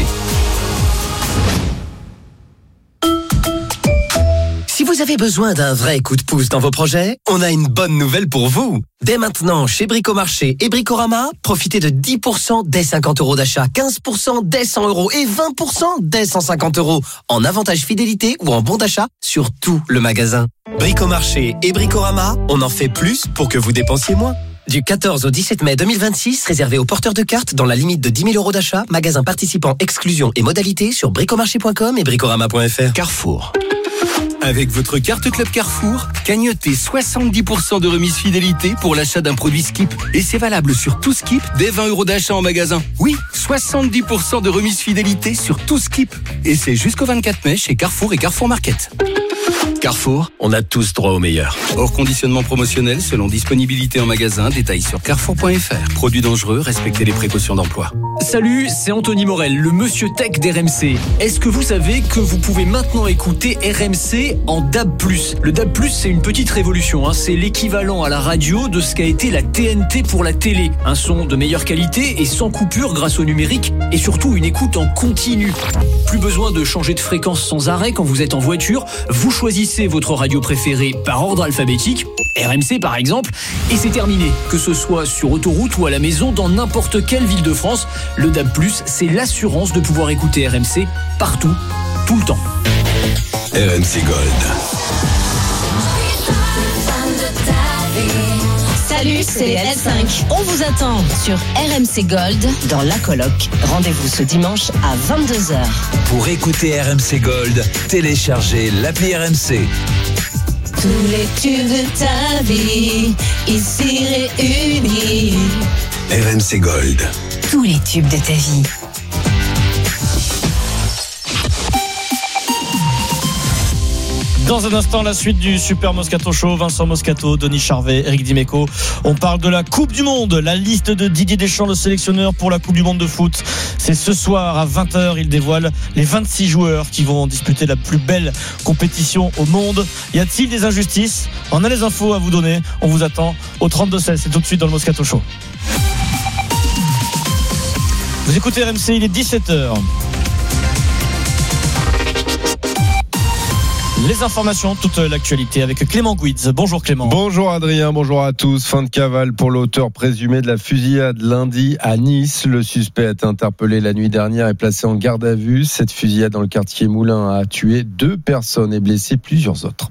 Si vous avez besoin d'un vrai coup de pouce dans vos projets, on a une bonne nouvelle pour vous. Dès maintenant, chez Bricomarché et Bricorama, profitez de dix pour cent dès cinquante euros d'achat, quinze pour cent dès cent euros et vingt pour cent dès cent cinquante euros en avantage fidélité ou en bon d'achat sur tout le magasin. Bricomarché et Bricorama, on en fait plus pour que vous dépensiez moins. Du quatorze au dix-sept mai deux mille vingt-six, réservé aux porteurs de cartes dans la limite de dix mille euros d'achat, magasin participant, exclusion et modalités sur bricomarché point com et bricorama point f r. Carrefour. Avec votre carte Club Carrefour, cagnotez soixante-dix pour cent de remise fidélité pour l'achat d'un produit Skip. Et c'est valable sur tout Skip dès vingt euros d'achat en magasin. Oui, soixante-dix pour cent de remise fidélité sur tout Skip. Et c'est jusqu'au vingt-quatre mai chez Carrefour et Carrefour Market. Carrefour, on a tous droit au meilleur. Hors conditionnement promotionnel selon disponibilité en magasin, détails sur carrefour point f r. Produits dangereux, respectez les précautions d'emploi. Salut, c'est Anthony Morel, le monsieur tech d'R M C. Est-ce que vous savez que vous pouvez maintenant écouter R M C en D A B plus? Le D A B plus, c'est une petite révolution, hein. C'est l'équivalent à la radio de ce qu'a été la T N T pour la télé. Un son de meilleure qualité et sans coupure grâce au numérique et surtout une écoute en continu. Plus besoin de changer de fréquence sans arrêt quand vous êtes en voiture. Vous choisissez votre radio préférée par ordre alphabétique, R M C par exemple, et c'est terminé. Que ce soit sur autoroute ou à la maison, dans n'importe quelle ville de France, le D A B plus, c'est l'assurance de pouvoir écouter R M C partout, tout le temps. R M C Gold. Salut, c'est les L cinq. On vous attend sur R M C Gold dans La Coloc. Rendez-vous ce dimanche à vingt-deux heures. Pour écouter R M C Gold, téléchargez l'appli R M C. Tous les tubes de ta vie, ici réunis. R M C Gold. Tous les tubes de ta vie. Dans un instant, la suite du Super Moscato Show. Vincent Moscato, Denis Charvet, Eric Dimeco. On parle de la Coupe du Monde. La liste de Didier Deschamps, le sélectionneur pour la Coupe du Monde de foot. C'est ce soir à vingt heures. Il dévoile les vingt-six joueurs qui vont disputer la plus belle compétition au monde. Y a-t-il des injustices? On a les infos à vous donner. On vous attend au trente-deux seize. C'est tout de suite dans le Moscato Show. Vous écoutez R M C, il est dix-sept heures. Les informations, toute l'actualité avec Clément Guiz. Bonjour Clément. Bonjour Adrien, bonjour à tous. Fin de cavale pour l'auteur présumé de la fusillade lundi à Nice. Le suspect a été interpellé la nuit dernière et placé en garde à vue. Cette fusillade dans le quartier Moulin a tué deux personnes et blessé plusieurs autres.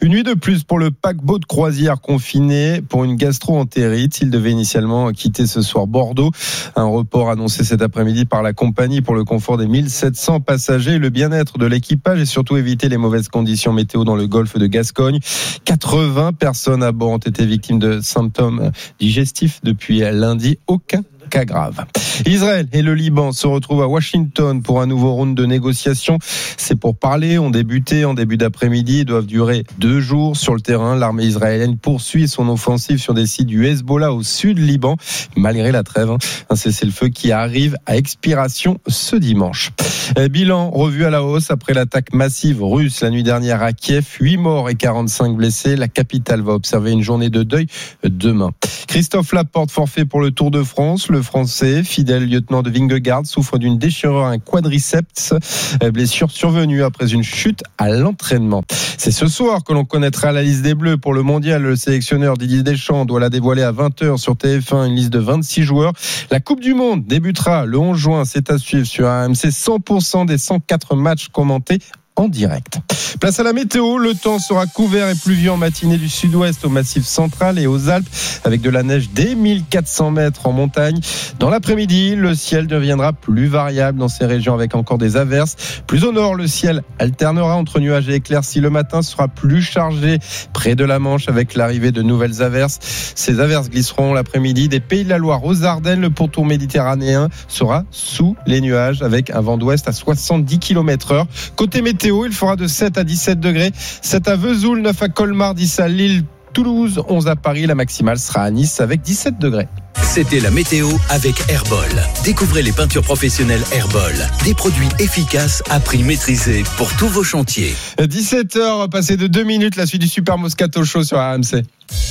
Une nuit de plus pour le paquebot de croisière confiné pour une gastro-entérite. Il devait initialement quitter ce soir Bordeaux. Un report annoncé cet après-midi par la compagnie pour le confort des mille sept cents passagers, le bien-être de l'équipage et surtout éviter les mauvaises conditions météo dans le golfe de Gascogne. quatre-vingts personnes à bord ont été victimes de symptômes digestifs depuis lundi. Aucun cas grave. Israël et le Liban se retrouvent à Washington pour un nouveau round de négociations. Ces pourparlers ont débuté en début d'après-midi et doivent durer deux jours sur le terrain. L'armée israélienne poursuit son offensive sur des sites du Hezbollah au sud Liban, malgré la trêve. Un cessez-le-feu qui arrive à expiration ce dimanche. Bilan revu à la hausse après l'attaque massive russe la nuit dernière à Kiev. huit morts et quarante-cinq blessés. La capitale va observer une journée de deuil demain. Christophe Laporte, forfait pour le Tour de France. Le Français, fidèle lieutenant de Vingegaard, souffre d'une déchirure à un quadriceps, blessure survenue après une chute à l'entraînement. C'est ce soir que l'on connaîtra la liste des Bleus pour le mondial. Le sélectionneur Didier Deschamps doit la dévoiler à vingt heures sur T F un, une liste de vingt-six joueurs. La Coupe du Monde débutera le onze juin, c'est à suivre sur R M C. cent pour cent des cent quatre matchs commentés en direct. Place à la météo, le temps sera couvert et pluvieux en matinée du sud-ouest au Massif central et aux Alpes, avec de la neige dès mille quatre cents mètres en montagne. Dans l'après-midi, le ciel deviendra plus variable dans ces régions avec encore des averses. Plus au nord, le ciel alternera entre nuages et éclaircies. Le matin sera plus chargé près de la Manche avec l'arrivée de nouvelles averses. Ces averses glisseront l'après-midi des Pays de la Loire aux Ardennes. Le pourtour méditerranéen sera sous les nuages avec un vent d'ouest à soixante-dix kilomètres heure. Côté météo, il fera de sept à dix-sept degrés. sept à Vesoul, neuf à Colmar, dix à Lille, Toulouse, onze à Paris. La maximale sera à Nice avec dix-sept degrés. C'était la météo avec Airboll. Découvrez les peintures professionnelles Airboll. Des produits efficaces à prix maîtrisé pour tous vos chantiers. dix-sept heures, passé de deux minutes, la suite du Super Moscato Show sur R M C.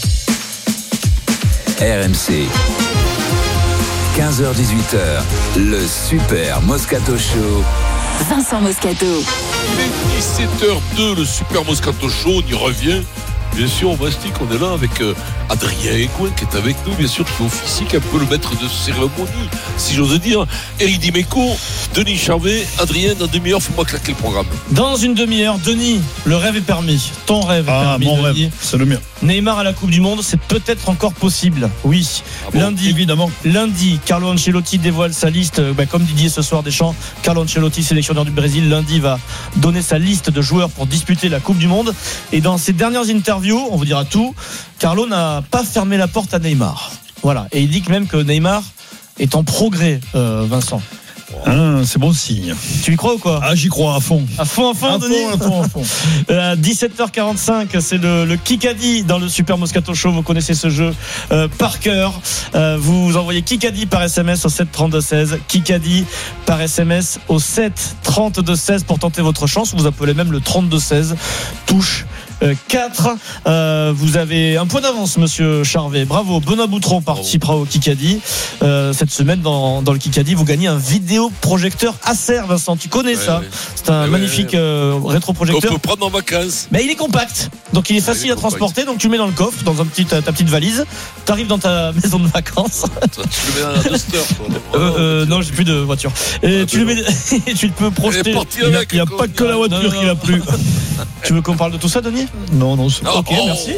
R M C. quinze heures dix-huit heures, le Super Moscato Show. Vincent Moscato. Il est dix-sept heures deux, le Super Moscato Show, on y revient. Bien sûr, on mastique, on est là avec euh, Adrien Egoin qui est avec nous, bien sûr, qui officie, qui est un peu le maître de cérémonie, si j'ose dire. Éric Dimeco, Denis Charvet, Adrien, dans une demi-heure, fais-moi claquer le programme. Dans une demi-heure, Denis, le rêve est permis. Ton rêve est ah, permis. Mon Denis. rêve, c'est le mien. Neymar à la Coupe du Monde, c'est peut-être encore possible. Oui. Ah bon, lundi, évidemment. Lundi, Carlo Ancelotti dévoile sa liste. Bah, comme Didier ce soir Deschamps, Carlo Ancelotti, sélectionneur du Brésil, lundi va donner sa liste de joueurs pour disputer la Coupe du Monde. Et dans ses dernières interviews, on vous dira tout, Carlo n'a pas fermé la porte à Neymar. Voilà. Et il dit même que Neymar est en progrès, euh, Vincent. Ah, c'est bon signe. Tu y crois ou quoi? Ah, j'y crois à fond. À fond, à fond, à Denis. fond, à fond, à fond. À dix-sept heures quarante-cinq, c'est le, le Kikadi dans le Super Moscato Show. Vous connaissez ce jeu euh, par cœur. Euh, vous envoyez Kikadi par S M S au sept trente-deux seize. Kikadi par S M S au sept trente-deux seize pour tenter votre chance. Vous appelez même le trente-deux seize. Touche quatre. Euh, vous avez un point d'avance, monsieur Charvet. Bravo. Benoît Boutron participera au Kikadi. Euh, cette semaine, dans, dans le Kikadi, vous gagnez un vidéoprojecteur Acer, Vincent. Tu connais ouais, ça ouais. C'est un ouais, magnifique ouais. euh, rétroprojecteur. On peut prendre en vacances. Mais il est compact. Donc il est facile ah, il est à compact. transporter. Donc tu le mets dans le coffre, dans un petit, ta, ta petite valise. Tu arrives dans ta maison de vacances. Tu le mets dans la Duster. euh, euh, non, j'ai plus de voiture. Et ah, tu le mets, tu peux projeter. Il n'y a, a pas que la voiture qui l'a plu. Tu veux qu'on parle de tout ça, Denis? Non, non, c'est pas. Ok, oh. merci.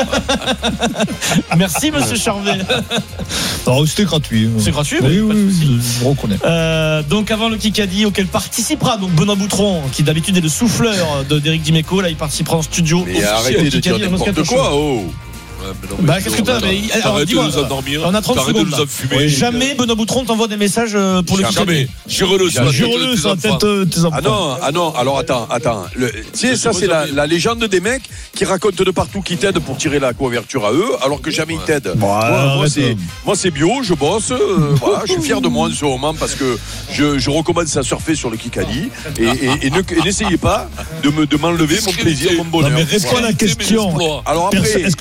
Merci, monsieur Charvet. Alors, c'était gratuit. C'est gratuit, oui, oui, oui, je reconnais. Euh, donc, avant le Kikadi, auquel participera donc Benoît Boutron, qui d'habitude est le souffleur de d'Éric Dimeco, là, il participera en studio. Mais arrêtez de dire n'importe quoi, oh. Ouais, non, bah qu'est-ce que t'as mais, alors, dis-moi, de nous endormir. On a trente secondes. De nous enfumer. Jamais Benoît Boutron t'envoie des messages pour le Jamais. Jure-le sur la tête de tes enfants. Ah non, ah non. Alors attends, attends. Tu sais, ça c'est la, la légende des mecs qui racontent de partout qu'ils t'aident pour tirer la couverture à eux, alors que jamais ils t'aident. Bon, moi, moi, c'est, moi c'est bio, je bosse. Euh, voilà, je suis fier de moi en ce moment parce que je, je recommence à surfer sur le Kikadi et, et, et, ne, et n'essayez pas de me de m'enlever mon plaisir, mon bonheur. Non, mais réponds à la question. Alors après, est-ce que quelqu'un t'aide?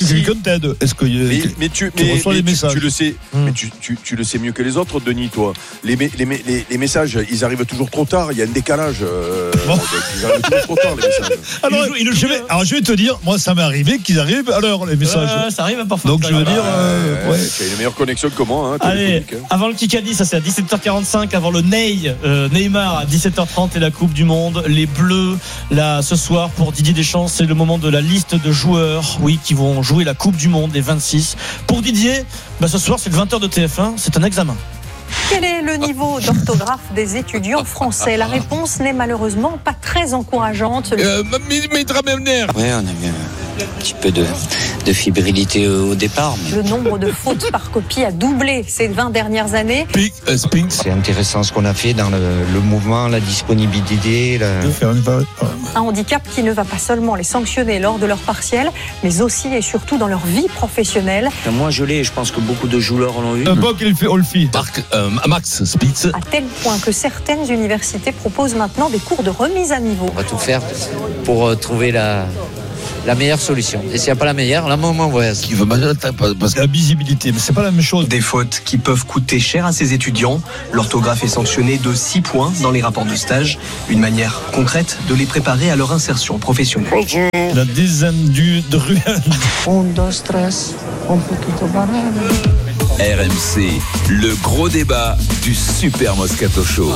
United, est-ce que mais, mais tu, tu mais, reçois mais les tu, messages tu le sais, Mmh. mais tu, tu, tu le sais mieux que les autres, Denis, toi. Les, les, les, les messages, ils arrivent toujours trop tard. Il y a un décalage. Euh, bon. Ils arrivent toujours trop tard, les messages. Alors, il le joue, je vais, alors, je vais te dire, moi, ça m'est arrivé qu'ils arrivent à l'heure, les messages. Euh, ça arrive parfois. Donc, je veux dire, euh, ouais, ouais. Tu as une meilleure connexion que moi. Hein, Allez, hein. avant le Kikadi, ça c'est à dix-sept heures quarante-cinq, avant le Ney, euh, Neymar à dix-sept heures trente et la Coupe du Monde. Les Bleus, là, ce soir, pour Didier Deschamps, c'est le moment de la liste de joueurs, oui, qui vont jouer la Coupe du Monde, les vingt-six. Pour Didier, bah, ce soir, c'est le vingt heures de T F un, c'est un examen. Quel est le niveau d'orthographe des étudiants français? La réponse n'est malheureusement pas très encourageante. Euh, mais, mais Dramener. Oui, on a eu un petit peu de, de fébrilité au départ. Mais... Le nombre de fautes par copie a doublé ces vingt dernières années. C'est intéressant ce qu'on a fait dans le, le mouvement, la disponibilité. La... Un handicap qui ne va pas seulement les sanctionner lors de leur partiel, mais aussi et surtout dans leur vie professionnelle. Moi, je l'ai et je pense que beaucoup de joueurs l'ont eu. Un Bock, il fait Olfi. Marc, euh, Max Spitz. À tel point que certaines universités proposent maintenant des cours de remise à niveau. On va tout faire pour euh, trouver la... la meilleure solution. Et s'il n'y a pas la meilleure, là, moi, moi, qui veut parce que la visibilité, mais c'est pas la même chose. Des fautes qui peuvent coûter cher à ces étudiants. L'orthographe est sanctionnée de six points dans les rapports de stage. Une manière concrète de les préparer à leur insertion professionnelle. La dizaine du druide. Un, deux, tres, un poquito banane. R M C, le gros débat du Super Moscato Show.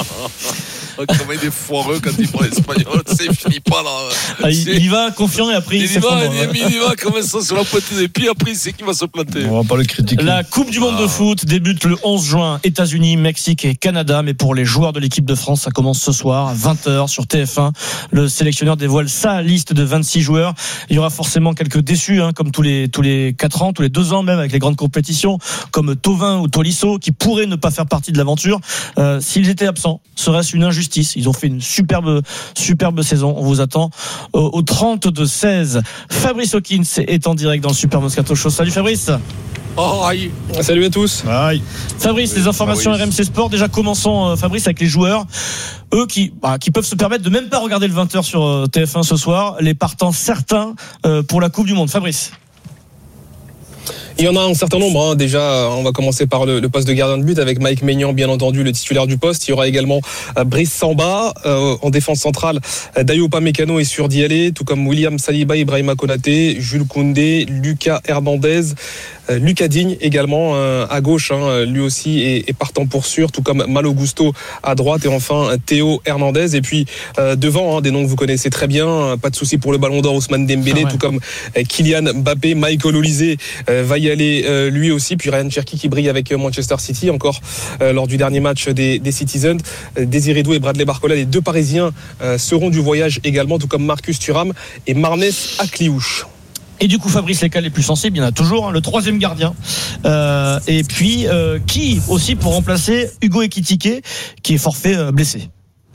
Comme il est foireux quand il parle espagnol, c'est fini pas là. Ah, il, il y va confiant et après il, il y va, il, il y va comme ça sur la pointe des pieds, après il sait qu'il va se planter. On va pas le critiquer. La Coupe du Monde ah. de foot débute le onze juin, États-Unis, Mexique et Canada, mais pour les joueurs de l'équipe de France, ça commence ce soir à vingt heures sur T F un. Le sélectionneur dévoile sa liste de vingt-six joueurs. Il y aura forcément quelques déçus, hein, comme tous les tous les quatre ans, tous les deux ans même avec les grandes compétitions, comme Thauvin ou Tolisso, qui pourraient ne pas faire partie de l'aventure euh, s'ils étaient absents. Serait-ce une injustice? Ils ont fait une superbe, superbe saison. On vous attend au, au trente-deux seize. Fabrice Hawkins est en direct dans le Super Moscato Show. Salut Fabrice. Oh, aïe. Salut à tous. Aïe. Fabrice, les informations R M C Sport. Déjà commençons, Fabrice, avec les joueurs. Eux qui, bah, qui peuvent se permettre de même pas regarder le vingt heures sur T F un ce soir. Les partants certains euh, pour la Coupe du Monde. Fabrice. Il y en a un certain nombre. Hein. Déjà, on va commencer par le, le poste de gardien de but avec Mike Maignan, bien entendu, le titulaire du poste. Il y aura également euh, Brice Samba. Euh, en défense centrale, euh, Dayo Upamecano est sûr d'y aller, tout comme William Saliba, Ibrahima Konaté, Jules Koundé, Lucas Hernandez. Lucas Digne également euh, à gauche, hein, lui aussi est, est partant pour sûr, tout comme Malo Gusto à droite et enfin Théo Hernandez. Et puis euh, devant, hein, des noms que vous connaissez très bien, pas de souci pour le Ballon d'Or, Ousmane Dembélé, ah ouais. tout comme euh, Kylian Mbappé, Michael Olise euh, va y aller euh, lui aussi. Puis Ryan Cherki qui brille avec Manchester City encore euh, lors du dernier match des, des Citizens. Euh, Désiré Doué et Bradley Barcola, les deux Parisiens euh, seront du voyage également, tout comme Marcus Thuram et Marnès Akliouche. Et du coup, Fabrice, les cas les plus sensibles, il y en a toujours, hein, le troisième gardien. Euh, et puis, euh, qui aussi pour remplacer Hugo Ekitike, qui est forfait euh, blessé.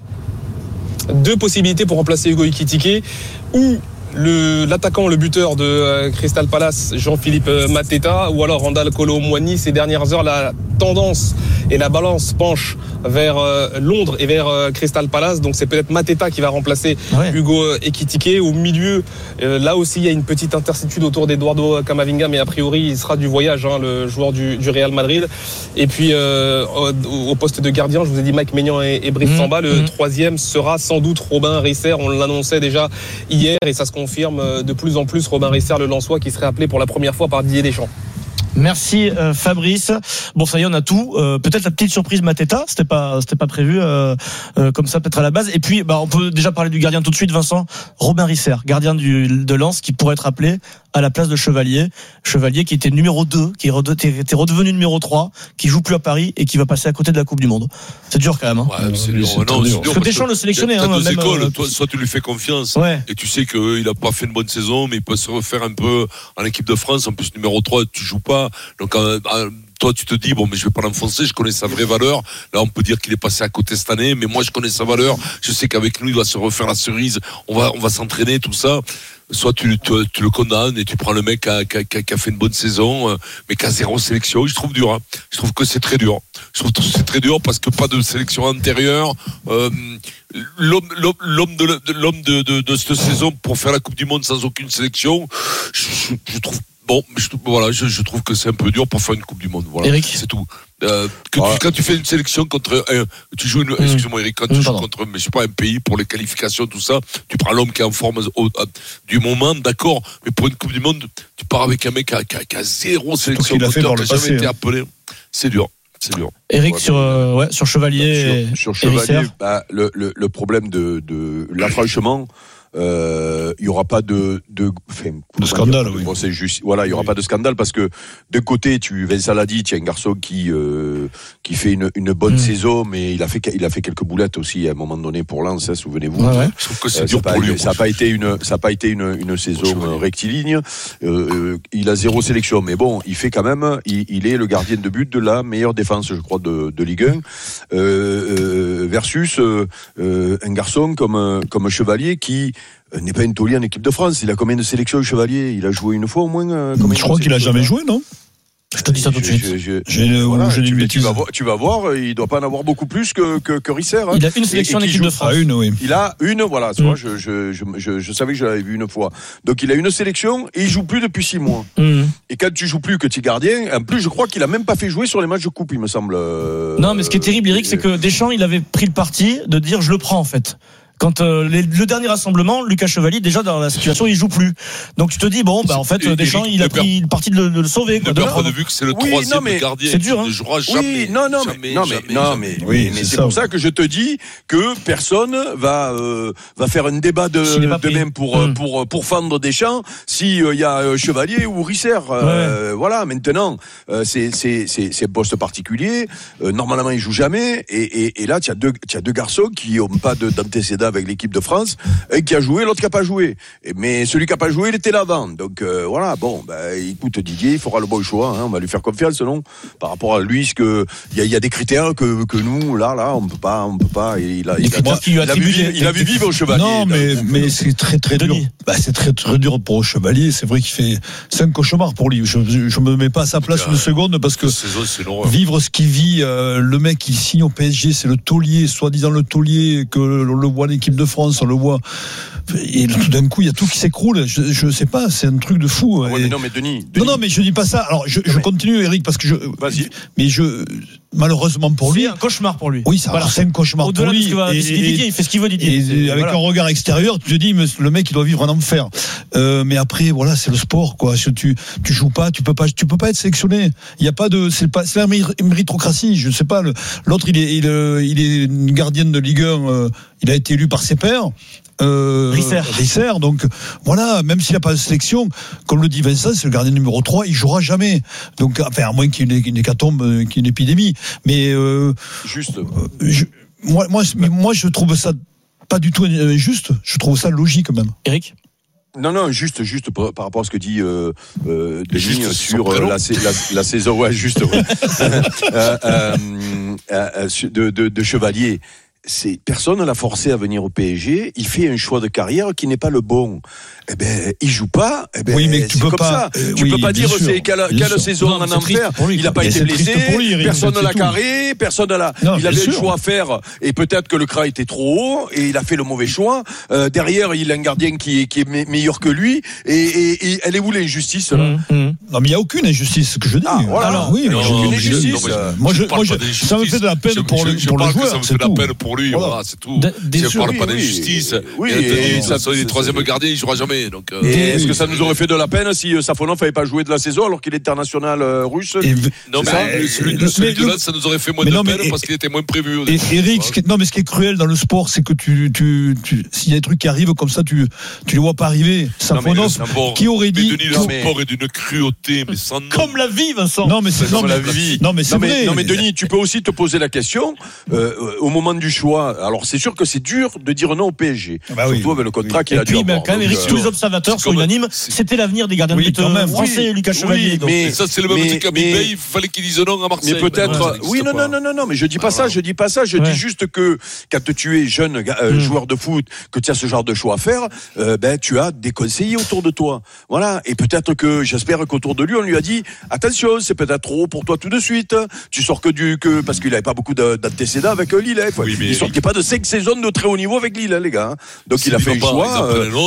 Deux possibilités pour remplacer Hugo Ekitike, ou le, l'attaquant, le buteur de euh, Crystal Palace, Jean-Philippe Mateta, ou alors Randal Kolo Muani. Ces dernières heures, la tendance et la balance penche vers euh, Londres et vers euh, Crystal Palace. Donc c'est peut-être Mateta qui va remplacer ouais. Hugo Ekitike. Au milieu, euh, là aussi, il y a une petite incertitude autour d'Eduardo Camavinga, mais a priori, il sera du voyage, hein, le joueur du, du Real Madrid. Et puis, euh, au, au poste de gardien, je vous ai dit Mike Maignan et, et Brice mmh. Samba. Le mmh. troisième sera sans doute Robin Risser. On l'annonçait déjà hier et ça se confirme de plus en plus. Robin Risser, le Lensois, qui serait appelé pour la première fois par Didier Deschamps. Merci euh, Fabrice. Bon, ça y est, on a tout. Euh, peut-être la petite surprise Mateta, c'était pas, c'était pas prévu euh, euh, comme ça, peut-être à la base. Et puis, bah, on peut déjà parler du gardien tout de suite, Vincent. Robin Risser, gardien du, de Lens, qui pourrait être appelé à la place de Chevalier. Chevalier qui était numéro deux, qui était redevenu numéro trois, qui joue plus à Paris et qui va passer à côté de la Coupe du Monde. C'est dur quand même. Hein. Ouais, c'est dur. C'est non, dur. Parce que Deschamps le sélectionnait. T'as hein, deux même, écoles. euh, Toi, soit tu lui fais confiance ouais. et tu sais qu'il a pas fait une bonne saison, mais il peut se refaire un peu en équipe de France. En plus, numéro trois, tu joues pas. Donc, euh, toi tu te dis bon mais je vais pas l'enfoncer, je connais sa vraie valeur. Là on peut dire qu'il est passé à côté cette année, mais moi je connais sa valeur, je sais qu'avec nous il va se refaire la cerise, on va on va s'entraîner tout ça. Soit tu, tu, tu le condamnes et tu prends le mec qui a, qui a, qui a fait une bonne saison, mais qui a zéro sélection. Je trouve dur. Hein. Je trouve que c'est très dur. Je trouve que c'est très dur parce que pas de sélection antérieure. Euh, l'homme, l'homme, l'homme de, l'homme de, de, de cette saison pour faire la Coupe du Monde sans aucune sélection, je, je, je trouve Bon, je, voilà, je, je trouve que c'est un peu dur pour faire une Coupe du Monde. Voilà, Eric, c'est tout. Euh, que ouais. tu, quand tu fais une sélection contre un, tu joues une, mmh. excuse-moi Eric, quand tu mmh, joues pardon. contre, mais je sais pas, un pays pour les qualifications, tout ça, tu prends l'homme qui est en forme au, à, du moment, d'accord, mais pour une Coupe du Monde, tu pars avec un mec qui a, qui a, qui a zéro sélection, qui a jamais passé, été hein. appelé. C'est dur. C'est dur. Eric, ouais, sur, euh, ouais, sur Chevalier. Sur, sur Chevalier, bah, le, le, le problème de, de là, franchement, il euh, y aura pas de de, enfin, de scandale, oui. Bon, c'est juste, voilà, il y aura oui. pas de scandale parce que d'un côté, tu Vincent l'a dit, tu as un garçon qui euh, qui fait une une bonne mmh. saison, mais il a fait il a fait quelques boulettes aussi à un moment donné pour Lens, hein, souvenez-vous. Ouais, ouais. Je trouve que c'est euh, dur pour pas, lui. Ça n'a pas été une ça a pas été une une saison rectiligne. Euh, il a zéro sélection, mais bon, il fait quand même, il, il est le gardien de but de la meilleure défense, je crois, de de Ligue un, euh, euh, versus euh, un garçon comme comme Chevalier qui n'est pas une taulier en équipe de France. Il a combien de sélections Chevalier? Il a joué une fois au moins. Euh, je crois qu'il a jamais joué, non? Je te dis ça tout de suite. Je, je, je, voilà, tu, tu, vas voir, tu vas voir, il doit pas en avoir beaucoup plus que que, que Risser. Hein. Il a une sélection en équipe de France. Ah, une, oui. Il a une, voilà. Mm. Moi, je, je, je, je, je savais que je l'avais vu une fois. Donc il a une sélection et il joue plus depuis six mois. Mm. Et quand tu joues plus que tu es gardien, en plus, je crois qu'il a même pas fait jouer sur les matchs de coupe, il me semble. Non, mais ce qui est terrible, Eric, c'est que Deschamps, il avait pris le parti de dire je le prends en fait. Quand euh, les, le dernier rassemblement, Lucas Chevalier, déjà dans la situation, il joue plus. Donc tu te dis bon, bah en fait et, Deschamps, il a pris le parti de le, de le sauver. Ne perd pas de vue que c'est le oui, troisième non, mais gardien. C'est dur, hein. Il ne jouera jamais. Oui, non, non, jamais, mais non, mais jamais, non, jamais. mais, oui, mais c'est, c'est ça. pour ça que je te dis que personne va euh, va faire un débat de, de même pour mmh. pour pour fendre Deschamps si il euh, y a euh, Chevalier ou Risser. Euh, ouais. Voilà, maintenant euh, c'est c'est c'est c'est un poste particulier. Euh, normalement, il joue jamais. Et et, et là, tu as deux tu as deux garçons qui ont pas de, d'antécédents avec l'équipe de France. Un qui a joué, l'autre qui a pas joué. Et, mais celui qui a pas joué, il était là avant. Donc euh, voilà, bon, bah, écoute Didier, il fera le bon choix. Hein, on va lui faire confiance, non? Par rapport à lui, ce que il y a, y a des critères que que nous, là, là, on peut pas, on peut pas. Il a, il a, moi, il a, il a vu vivre, il a vu vivre au Chevalier. Non, mais mais c'est très très dur. Bah, c'est très très dur pour le Chevalier. C'est vrai qu'il fait c'est un cauchemar pour lui. Je je me mets pas à sa place une seconde parce que vivre ce qu'il vit, euh, le mec qui signe au P S G, c'est le taulier, soi-disant le taulier que on le voit l'équipe de France, on le voit. Et tout d'un coup, il y a tout qui s'écroule. Je, je sais pas, c'est un truc de fou. Ouais, mais non, mais Denis, Denis. Non, non, mais je dis pas ça. Alors, je, je continue, Eric, parce que je. Vas-y. Mais je. Malheureusement pour lui. C'est un cauchemar pour lui. Oui, ça, voilà. C'est un cauchemar Au-delà pour lui. De ce et, et, Didier, il fait ce qu'il veut, Didier. Et, et avec voilà. un regard extérieur, tu te dis, mais le mec, il doit vivre un enfer. Euh, mais après, voilà, c'est le sport, quoi. Tu, tu joues pas, tu peux pas, tu peux pas être sélectionné. Il y a pas de, c'est pas, c'est la méritocratie. Je sais pas. Le, l'autre, il est, il, il est une gardienne de Ligue un. Euh, il a été élu par ses pairs. Euh, Risser. Risser, donc voilà, même s'il n'a pas de sélection, comme le dit Vincent, c'est le gardien numéro trois, il jouera jamais. Donc, enfin, à moins qu'il y ait une hécatombe, qu'il y ait une épidémie. Mais euh, juste. Euh, je, moi, moi, moi, je trouve ça pas du tout juste. Je trouve ça logique même. Eric. Non, non, juste, juste par, par rapport à ce que dit euh, euh, Denis sur euh, la, la, la saison, ouais, juste, ouais. euh, euh, euh, de, de, de Chevalier. C'est, personne ne l'a forcé à venir au P S G. Il fait un choix de carrière qui n'est pas le bon. Eh ben, il joue pas. Eh ben, oui, mais tu c'est peux comme pas. ça. Euh, tu oui, peux pas dire sûr, c'est quelle, quelle saison on en a fait. Il n'a pas été blessé. Lui, personne ne l'a carré. Personne ne l'a. Non, il avait le choix à faire. Et peut-être que le C R A était trop haut et il a fait le mauvais choix. Euh, derrière, il a un gardien qui est, qui est meilleur que lui. Et, et, et elle est où l'injustice là? Mmh, mmh. Non, mais il y a aucune injustice, ce que je dis. Ah, voilà. Alors, oui, mais aucune injustice. Moi, je, moi, je, ça me fait de la peine pour le, pour le joueur. Ça me fait de la peine pour lui. Voilà, c'est tout. Si on parle pas d'injustice. Oui. Et ça, il est troisième gardien, il jouera jamais. Donc. Est-ce que ça nous aurait fait de la peine si Safonov n'avait pas joué de la saison alors qu'il est international euh, russe? Et non, mais ça celui de, celui de là, ça nous aurait fait moins de non, peine mais, parce qu'il était moins prévu. Et, Eric, ce qui est, non, mais ce qui est cruel dans le sport, c'est que tu, tu, tu, s'il y a des trucs qui arrivent comme ça, tu, tu les vois pas arriver. Safonov, qui aurait dit. Mais Denis, le sport est d'une cruauté, mais sans nom. Comme la vie, Vincent. Non, mais c'est comme la vie. Non, mais c'est vrai. Non, mais Denis, tu peux aussi te poser la question, euh, au moment du choix. Alors, c'est sûr que c'est dur de dire non au P S G. Bah Surtout avec le contrat qu'il a dû avoir. Quand même, Eric, tous les observateurs sont unanimes. C'était l'avenir des gardiens de but français, Lucas Chevalier. Mais ça, c'est le même truc à Mbappé. Il fallait qu'il dise non à Marseille. Mais peut-être. Oui, non, non, non, non, non. Mais je dis pas ça. Je dis pas ça. Je dis juste que quand tu es jeune joueur de foot, que tu as ce genre de choix à faire, ben tu as des conseillers autour de toi. Voilà. Et peut-être que j'espère qu'autour de lui, on lui a dit attention, c'est peut-être trop pour toi tout de suite. Tu sors que du que parce qu'il avait pas beaucoup d'antécédents avec Lille. Il sortait pas de cinq saisons de très haut niveau avec Lille, les gars. Donc il a fait un choix.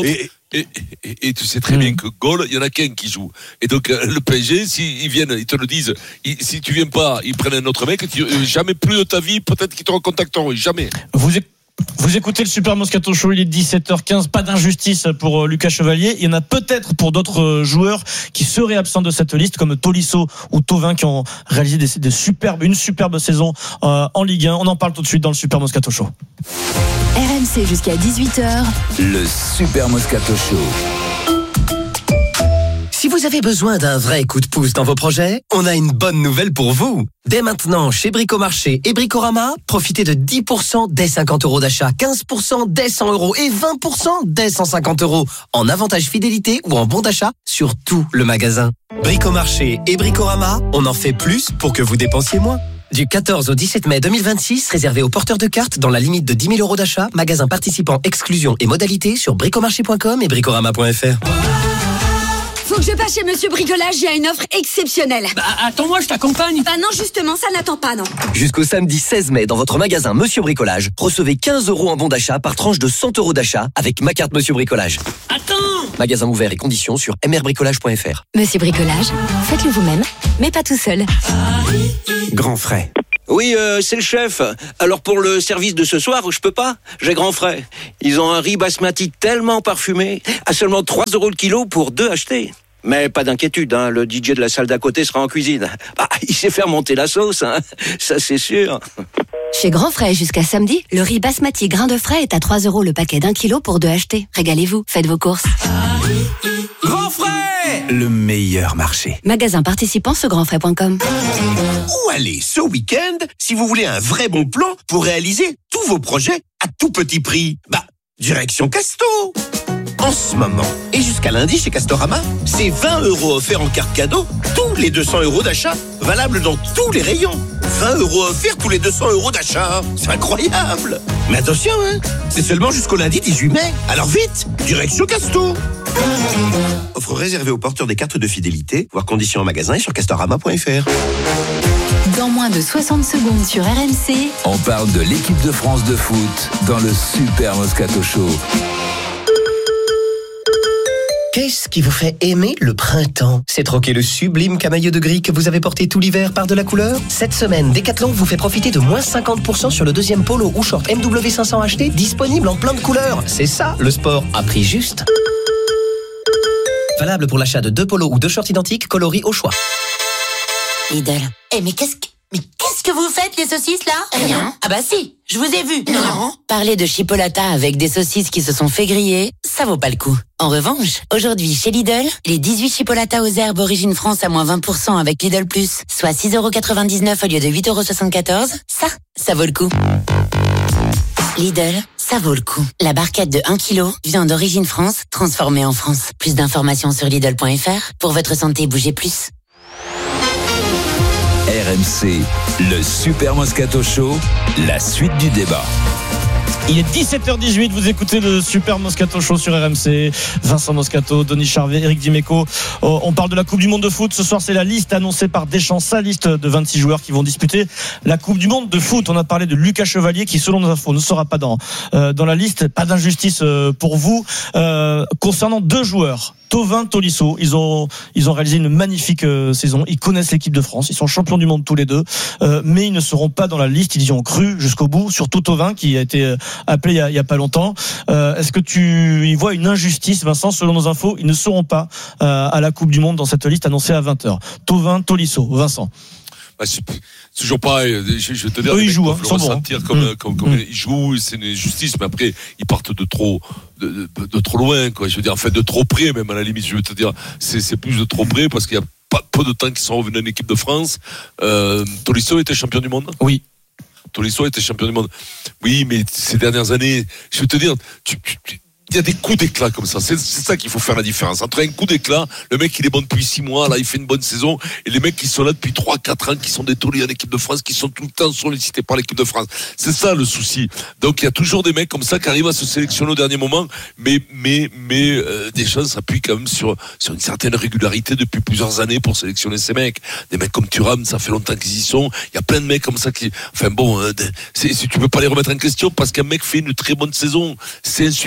Et, et, et tu sais très mmh. bien que goal, il y en a qu'un qui joue. Et donc euh, le P S G, s'ils si viennent, ils te le disent, ils, si tu viens pas, ils prennent un autre mec, tu, euh, jamais plus de ta vie, peut-être qu'ils te recontacteront, jamais. Vous Vous écoutez le Super Moscato Show, il est dix-sept heures quinze, pas d'injustice pour euh, Lucas Chevalier. Il y en a peut-être pour d'autres euh, joueurs qui seraient absents de cette liste, comme Tolisso ou Thauvin, qui ont réalisé des, des superbes, une superbe saison euh, en Ligue un. On en parle tout de suite dans le Super Moscato Show. R M C jusqu'à dix-huit heures. Le Super Moscato Show. Si vous avez besoin d'un vrai coup de pouce dans vos projets, on a une bonne nouvelle pour vous. Dès maintenant, chez Bricomarché et Bricorama, profitez de dix pour cent dès cinquante euros d'achat, quinze pour cent dès cent euros et vingt pour cent dès cent cinquante euros en avantage fidélité ou en bon d'achat sur tout le magasin. Bricomarché et Bricorama, on en fait plus pour que vous dépensiez moins. Du quatorze au dix-sept mai deux mille vingt-six, réservé aux porteurs de cartes dans la limite de dix mille euros d'achat, magasin participant, exclusion et modalités sur bricomarché point com et bricorama point f r. Faut que je passe chez Monsieur Bricolage, il y a une offre exceptionnelle. Bah attends-moi, je t'accompagne. Bah non, justement, ça n'attend pas, non. Jusqu'au samedi seize mai, dans votre magasin Monsieur Bricolage, recevez quinze euros en bon d'achat par tranche de cent euros d'achat avec ma carte Monsieur Bricolage. Attends. Magasin ouvert et conditions sur m r bricolage point f r. Monsieur Bricolage, faites-le vous-même, mais pas tout seul. Grand frais. Oui, euh, c'est le chef. Alors pour le service de ce soir, je peux pas. J'ai grand frais. Ils ont un riz basmati tellement parfumé, à seulement trois euros le kilo pour deux achetés. Mais pas d'inquiétude, hein, le D J de la salle d'à côté sera en cuisine. Bah, il sait faire monter la sauce, hein, ça c'est sûr. Chez Grand Frais, jusqu'à samedi, le riz basmati grain de frais est à trois euros le paquet d'un kilo pour deux achetés. Régalez-vous, faites vos courses. Grand Frais, le meilleur marché. Magasin participant sur grand frais point com. Où aller ce week-end si vous voulez un vrai bon plan pour réaliser tous vos projets à tout petit prix? Bah, direction Casto. En ce moment, et jusqu'à lundi chez Castorama, c'est vingt euros offerts en carte cadeau, tous les deux cents euros d'achat, valable dans tous les rayons. vingt euros offerts tous les deux cents euros d'achat. C'est incroyable. Mais attention, hein, c'est seulement jusqu'au lundi dix-huit mai. Alors vite, direction Casto. Offre réservée aux porteurs des cartes de fidélité, voir conditions en magasin et sur castorama point f r. Dans moins de soixante secondes sur R M C, on parle de l'équipe de France de foot dans le Super Moscato Show. Qu'est-ce qui vous fait aimer le printemps? C'est troquer le sublime camailleux de gris que vous avez porté tout l'hiver par de la couleur? Cette semaine, Decathlon vous fait profiter de moins cinquante pour cent sur le deuxième polo ou short M W cinq cents acheté, disponible en plein de couleurs. C'est ça, le sport à prix juste. Valable pour l'achat de deux polos ou deux shorts identiques coloris au choix. Lidl. Eh mais qu'est-ce que... Mais qu'est-ce que vous faites, les saucisses, là? Rien. Ah bah si, je vous ai vu. Non. Parler de chipolata avec des saucisses qui se sont fait griller, ça vaut pas le coup. En revanche, aujourd'hui, chez Lidl, les dix-huit chipolatas aux herbes Origine France à moins vingt pour cent avec Lidl Plus, soit six euros quatre-vingt-dix-neuf au lieu de huit euros soixante-quatorze, ça, ça vaut le coup. Lidl, ça vaut le coup. La barquette de un kilo, viande d'Origine France, transformée en France. Plus d'informations sur Lidl point f r. Pour votre santé, bougez plus. R M C, le Super Moscato Show, la suite du débat. Il est dix-sept heures dix-huit, vous écoutez le Super Moscato Show sur R M C. Vincent Moscato, Denis Charvet, Eric Dimeco. On parle de la Coupe du Monde de foot. Ce soir, c'est la liste annoncée par Deschamps, sa liste de vingt-six joueurs qui vont disputer la Coupe du Monde de foot. On a parlé de Lucas Chevalier qui, selon nos infos, ne sera pas dans, euh, dans la liste. Pas d'injustice euh, pour vous. Euh, concernant deux joueurs, Thauvin, Tolisso, ils ont ils ont réalisé une magnifique euh, saison. Ils connaissent l'équipe de France. Ils sont champions du monde tous les deux, euh, mais ils ne seront pas dans la liste. Ils y ont cru jusqu'au bout. Surtout Thauvin qui a été appelé il y a, il y a pas longtemps. Euh, est-ce que tu y vois une injustice, Vincent? Selon nos infos, ils ne seront pas euh, à la Coupe du Monde dans cette liste annoncée à vingt heures. Thauvin, Tolisso, Vincent. Bah, c'est toujours pareil. Je, je vais te dire, eux, ils jouent, hein, le ressentir bon. comme, mmh. comme, comme mmh. ils jouent, c'est une injustice, mais après, ils partent de trop, de, de, de trop loin, quoi. Je veux dire, en fait, de trop près, même, à la limite, je veux te dire, c'est, c'est plus de trop près parce qu'il y a pas peu de temps qu'ils sont revenus en équipe de France. Euh, Tolisso était champion du monde? Oui. Tolisso était champion du monde. Oui, mais ces dernières années, je veux te dire, tu, tu, tu il y a des coups d'éclat comme ça. C'est, c'est ça qu'il faut faire la différence. Entre un coup d'éclat, le mec il est bon depuis six mois, là il fait une bonne saison, et les mecs qui sont là depuis trois, quatre ans, qui sont détournés en équipe de France, qui sont tout le temps sollicités par l'équipe de France. C'est ça le souci. Donc il y a toujours des mecs comme ça qui arrivent à se sélectionner au dernier moment, mais mais mais euh, Deschamps s'appuie quand même sur sur une certaine régularité depuis plusieurs années pour sélectionner ces mecs. Des mecs comme Thuram, ça fait longtemps qu'ils y sont. Il y a plein de mecs comme ça qui, enfin bon, euh, c'est, c'est, tu peux pas les remettre en question parce qu'un mec fait une très bonne saison, c'est insuffisant. Et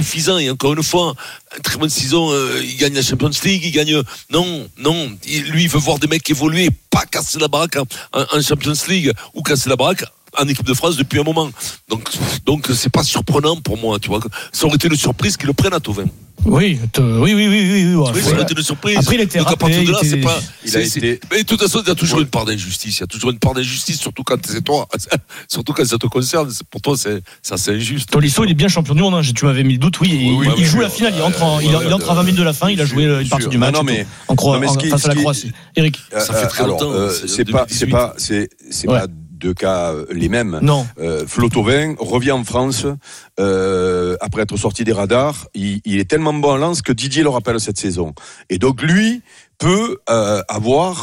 encore une fois, une très bonne saison, euh, il gagne la Champions League, il gagne. Non, non, il, lui, il veut voir des mecs évoluer, pas casser la baraque en, en, en Champions League ou casser la baraque en équipe de France depuis un moment. Donc, donc c'est pas surprenant pour moi, tu vois. Ça aurait été une surprise qu'ils le prennent à Thauvin. Oui, t- oui, oui, oui, oui, oui. Oui, ça aurait été une surprise. Après, il était donc, à rappelé, partir de là, il c'est était... pas. Il c'est, a c'est... été. Mais de toute façon, il y a toujours ouais. une part d'injustice. Il y a toujours une part d'injustice, surtout quand c'est toi. Surtout quand ça te concerne. Pour toi, c'est, ça, c'est injuste. Tolisso, il est bien champion du monde. Hein. Tu m'avais mis le doute. Oui, il, oui, il, il joue euh, la finale. Il entre, en, euh, il, il entre à vingt minutes de la fin. Il a joué une partie du match. Non, mais, en Croatie, face à la Croatie. Eric, ça fait très longtemps. C'est pas, c'est pas, c'est pas. Deux cas euh, les mêmes. Non. Euh, Flo Thauvin revient en France euh, après être sorti des radars. Il, il est tellement bon en lance que Didier le rappelle cette saison. Et donc lui peut euh, avoir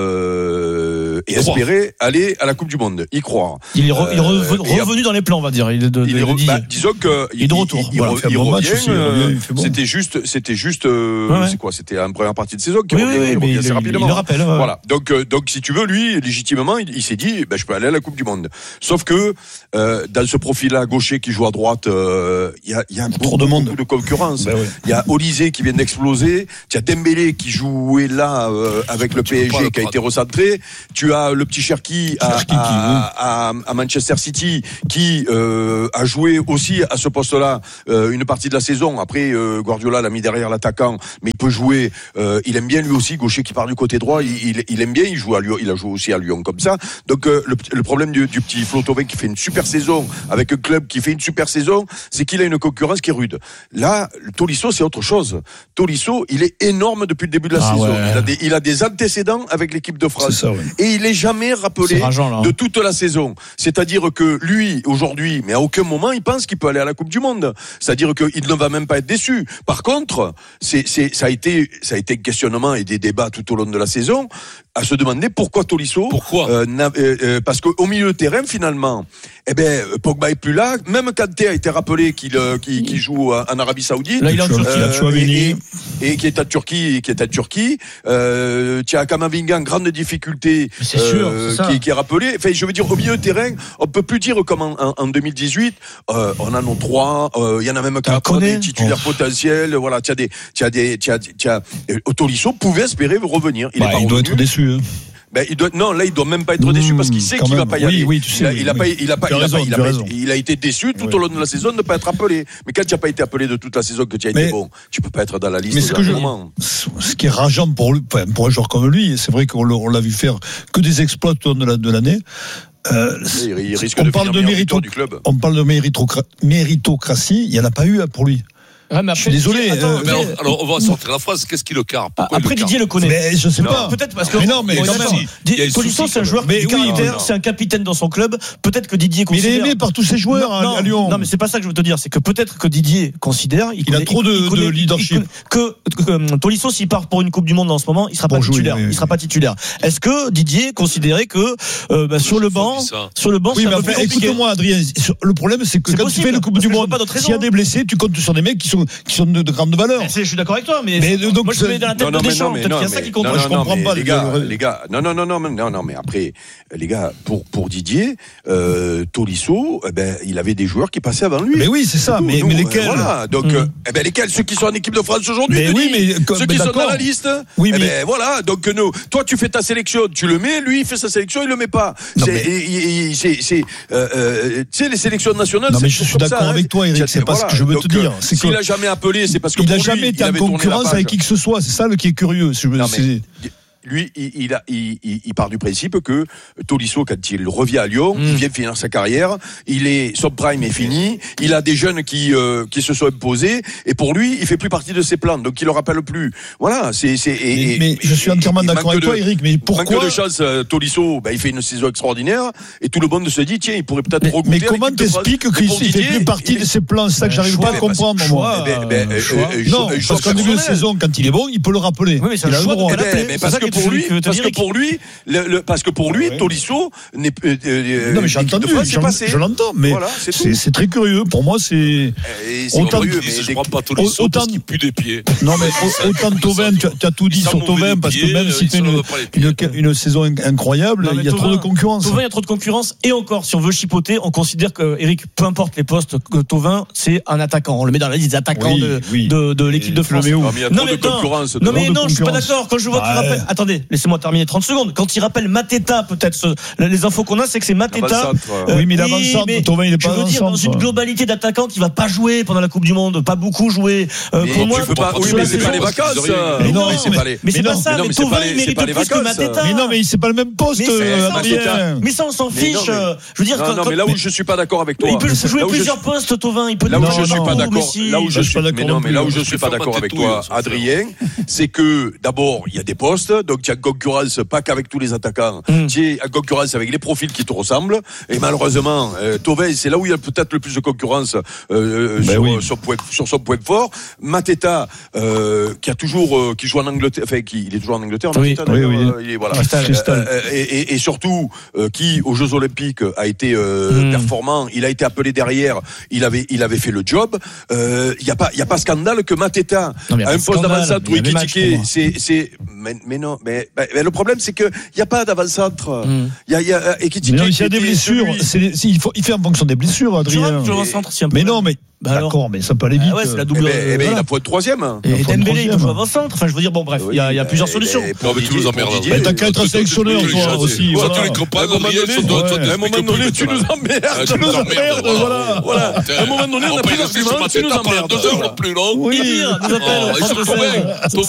euh, et espérer aller à la Coupe du Monde. Y croire. Il est, re, il est re, euh, revenu dans les plans, on va dire. Il est de, il de, est re, de bah, disons que il est de retour. Il, il, voilà, il, il, bon revient. Aussi, euh, il bon. C'était juste, c'était juste. Euh, ouais. C'est quoi? C'était en première partie de saison qui oui, revient, oui, il revient il, assez rapidement. Il le rappelle. Ouais. Voilà. Donc, euh, donc, si tu veux, lui, légitimement, il, il s'est dit, ben, je peux aller à la Coupe du Monde. Sauf que euh, dans ce profil-là, gaucher qui joue à droite, il euh, y a, il y a beaucoup, de monde, beaucoup de concurrence. Il ben, oui. y a Olysée qui vient d'exploser. Tu as Dembélé qui jouait là euh, avec le P S G qui a été recentré. Tu as le petit Cherki à, à, à, à Manchester City qui euh, a joué aussi à ce poste-là euh, une partie de la saison. Après, euh, Guardiola l'a mis derrière l'attaquant, mais il peut jouer. Euh, il aime bien lui aussi, gaucher qui part du côté droit. Il, il, il aime bien. Il joue à Lyon. Il a joué aussi à Lyon comme ça. Donc euh, le, le problème du, du petit Flo Thauvin qui fait une super saison avec un club qui fait une super saison, c'est qu'il a une concurrence qui est rude. Là, le Tolisso, c'est autre chose. Tolisso, il est énorme depuis le début de la ah saison. Ouais. Il a des, il a des antécédents avec l'équipe de France. Ça, ouais. Et il est jamais rappelé rageant, de toute la saison. C'est-à-dire que lui, aujourd'hui, mais à aucun moment, il pense qu'il peut aller à la Coupe du Monde. C'est-à-dire qu'il ne va même pas être déçu. Par contre, c'est, c'est, ça a été, ça a été un questionnement et des débats tout au long de la saison à se demander pourquoi Tolisso. Pourquoi euh, euh, euh, Parce qu'au milieu de terrain, finalement, eh ben, Pogba est plus là. Même Kanté a été rappelé qu'il, euh, qu'il, qu'il joue en Arabie Saoudite. Là, il est en Turquie. Euh, et, et, et qui est à Turquie, qui est à Turquie. Euh, tu as Kamavinga en grande difficulté. C'est sûr, euh, c'est ça. Qui, qui est rappelé. Enfin, je veux dire, au milieu de terrain, on peut plus dire comme en, en, en deux mille dix-huit, euh, on en a trois, il euh, y en a même quatre des titulaires oh. potentiels. Voilà, tu as des, tu as des, tu as, tu as, Tolisso pouvait espérer revenir. Il, bah, est pas il doit être déçu. Hein. Ben, il doit, non, là, il doit même pas être déçu mmh, parce qu'il sait qu'il même. va pas y oui, aller. Oui, tu sais, il a, oui, il a oui. pas, il a pas, il a raison, pas, il a, pas, il a été déçu tout oui. au long de la saison de ne pas être appelé. Mais quand tu n'as pas été appelé de toute la saison, que tu as été mais, bon, tu peux pas être dans la liste. Mais ce, que je, ce qui est rageant pour lui, pour un joueur comme lui, c'est vrai qu'on l'a vu faire que des exploits tout au long de l'année. Euh, il, il risque on, de parle de mérito, du club. on parle de méritocratie, il n'y en a pas eu pour lui. Ouais, mais après, je suis désolé. Attends, euh, mais alors, alors, on va sortir la phrase. Qu'est-ce qui le carpe? Après, Didier le connaît. Mais je sais non. pas. Peut-être parce que. Mais non, mais quand même. Tolisso, c'est un joueur qui caractère, c'est un capitaine dans son club. Peut-être que Didier considère. Mais il est aimé par tous ses joueurs non, à, à Lyon. Non, mais c'est pas ça que je veux te dire. C'est que peut-être que Didier considère. Il, il connaît, a trop de, il connaît, de leadership. Que, que, que Tolisso, s'il part pour une Coupe du Monde en ce moment, il sera pas titulaire. Il sera pas titulaire. Est-ce que Didier considérait que sur le banc, sur le banc, oui, mais écoute-moi, Adrien. Le problème, c'est que quand tu fais la Coupe du Monde, s'il y a des blessés, tu comptes sur des mecs qui sont qui sont de grande valeur. Je suis d'accord avec toi, mais, mais donc, moi je me mets dans la tête non, de Deschamps. Peut-être qu'il y a ça qui compte. Non, je comprends non, pas les gars, les gars. Non, non, non, non, non, non, mais après, les gars, pour pour Didier, euh, Tolisso, eh ben, il avait des joueurs qui passaient avant lui. Mais oui, c'est ça. Mais, nous, mais lesquels Voilà. Donc, mm. euh, eh ben lesquels Ceux qui sont en équipe de France aujourd'hui. Mais oui, mais ceux mais qui sont dans la liste. Oui, mais eh ben voilà. Donc nous, toi, tu fais ta sélection, tu le mets. Lui, il fait sa sélection, il le met pas. C'est, c'est, c'est, tu sais, les sélections nationales. Non, mais je suis d'accord avec toi, Eric. C'est pas ce que je veux te dire. S'il a jamais appelé, c'est parce que il a jamais été en concurrence avec qui que ce soit. C'est ça le qui est curieux. Je non, mais, lui, il, il, a, il, il part du principe que Tolisso, quand il revient à Lyon, mmh. il vient finir sa carrière, il est, son prime est fini, il a des jeunes qui, euh, qui se sont imposés, et pour lui, il fait plus partie de ses plans, donc il le rappelle plus. Voilà, c'est, c'est, et, mais, mais je suis entièrement et, d'accord avec de, toi, Eric, mais pourquoi? Manque de chance, Tolisso, ben, il fait une saison extraordinaire, et tout le monde se dit, tiens, il pourrait peut-être recouper. Mais comment t'expliques qu'il ne fait plus partie de ses plans? C'est ça que j'arrive pas à comprendre, moi. Non, parce qu'en début de saison, quand il est bon, il peut le rappeler. Oui, mais c'est un choix. Parce que pour pour lui, parce que pour lui, le, le, parce que pour lui, oui. Tolisso n'est euh, euh, non mais j'ai entendu, je, je l'entends, mais voilà, c'est, c'est, c'est très curieux. Pour moi, c'est, c'est autant curieux, mais je prends pas Tolisso autant qu'il pue des pieds. Non mais autant de Thauvin, tu, tu as tout dit sur Thauvin, parce que même si tu fais une, une, une saison incroyable, il y a trop de concurrence. Thauvin, il y a trop de concurrence, et encore, si on veut chipoter, on considère que Eric, peu importe les postes, que Thauvin, c'est un attaquant. On le met dans la liste des attaquants oui, de, oui. de, de l'équipe et de France. Non, mais il y a trop de concurrence. Non, mais non, je suis pas d'accord. Quand je vois qu'il rappelle, attendez, laissez-moi terminer trente secondes. Quand il rappelle Mateta, peut-être, ce, les infos qu'on a, c'est que c'est Mateta. Euh, oui, mais l'avant-centre, Thauvin, il est pas je veux dire, dans une globalité d'attaquants qui va pas jouer pendant la Coupe du Monde, pas beaucoup jouer. Euh, pour moi, oui, mais c'est pas les vacances. Mais non, mais c'est pas ça. Mais Thauvin, il mérite plus que Mateta. Mais non, mais c'est pas le même poste. Mais ça, on s'en fiche. Je veux dire, non, mais là où je suis pas d'accord avec toi. Il peut jouer plusieurs postes, Thauvin. Il peut. Là où je suis pas d'accord. Là où je suis mais non, mais là où je suis pas d'accord avec toi, Adrien, c'est que d'abord il y a des postes, donc tu as concurrence pas qu'avec tous les attaquants, tu as concurrence avec les profils qui te ressemblent, et malheureusement, euh, Thauvin, c'est là où il y a peut-être le plus de concurrence euh, ben sur, oui. son point, sur son point fort. Mateta, euh, qui a toujours, euh, qui joue en Angleterre, enfin, qui il est toujours en Angleterre, oui, Mateta, oui, oui. Euh, il est, voilà. Euh, euh, et, et, et surtout, euh, qui aux Jeux Olympiques a été euh, mm. performant, il a été appelé derrière, il avait, il avait fait le job. Il euh, y a pas, il y a pas scandale que Mateta non, a un poste d'avant-centre où il est critiqué. C'est, c'est, mais, mais non, mais, mais le problème c'est que il y a pas d'avant-centre. Il mm. y a, il y a, et qui mais non, il y a des blessures. C'est, c'est, il faut, il fait en fonction des blessures, Adrien. Mais non, mais. Bah d'accord, mais ça peut aller vite. Ah ouais, c'est la double. Eh ben, eh ben, il a faut être troisième. Et Dembélé, il peut jouer avant-centre. Enfin, je veux dire, bon, bref, il oui, y a, il y a plusieurs solutions. Non, mais tu nous emmerdes. Mais t'as qu'à être sélectionneur, toi aussi. Toi, tu les compares, à un moment donné, tu nous emmerdes. Tu nous emmerdes, voilà. Voilà. À un moment donné, on a plus d'arguments, tu nous emmerdes. Deux heures plus long. Oui, nous appelle.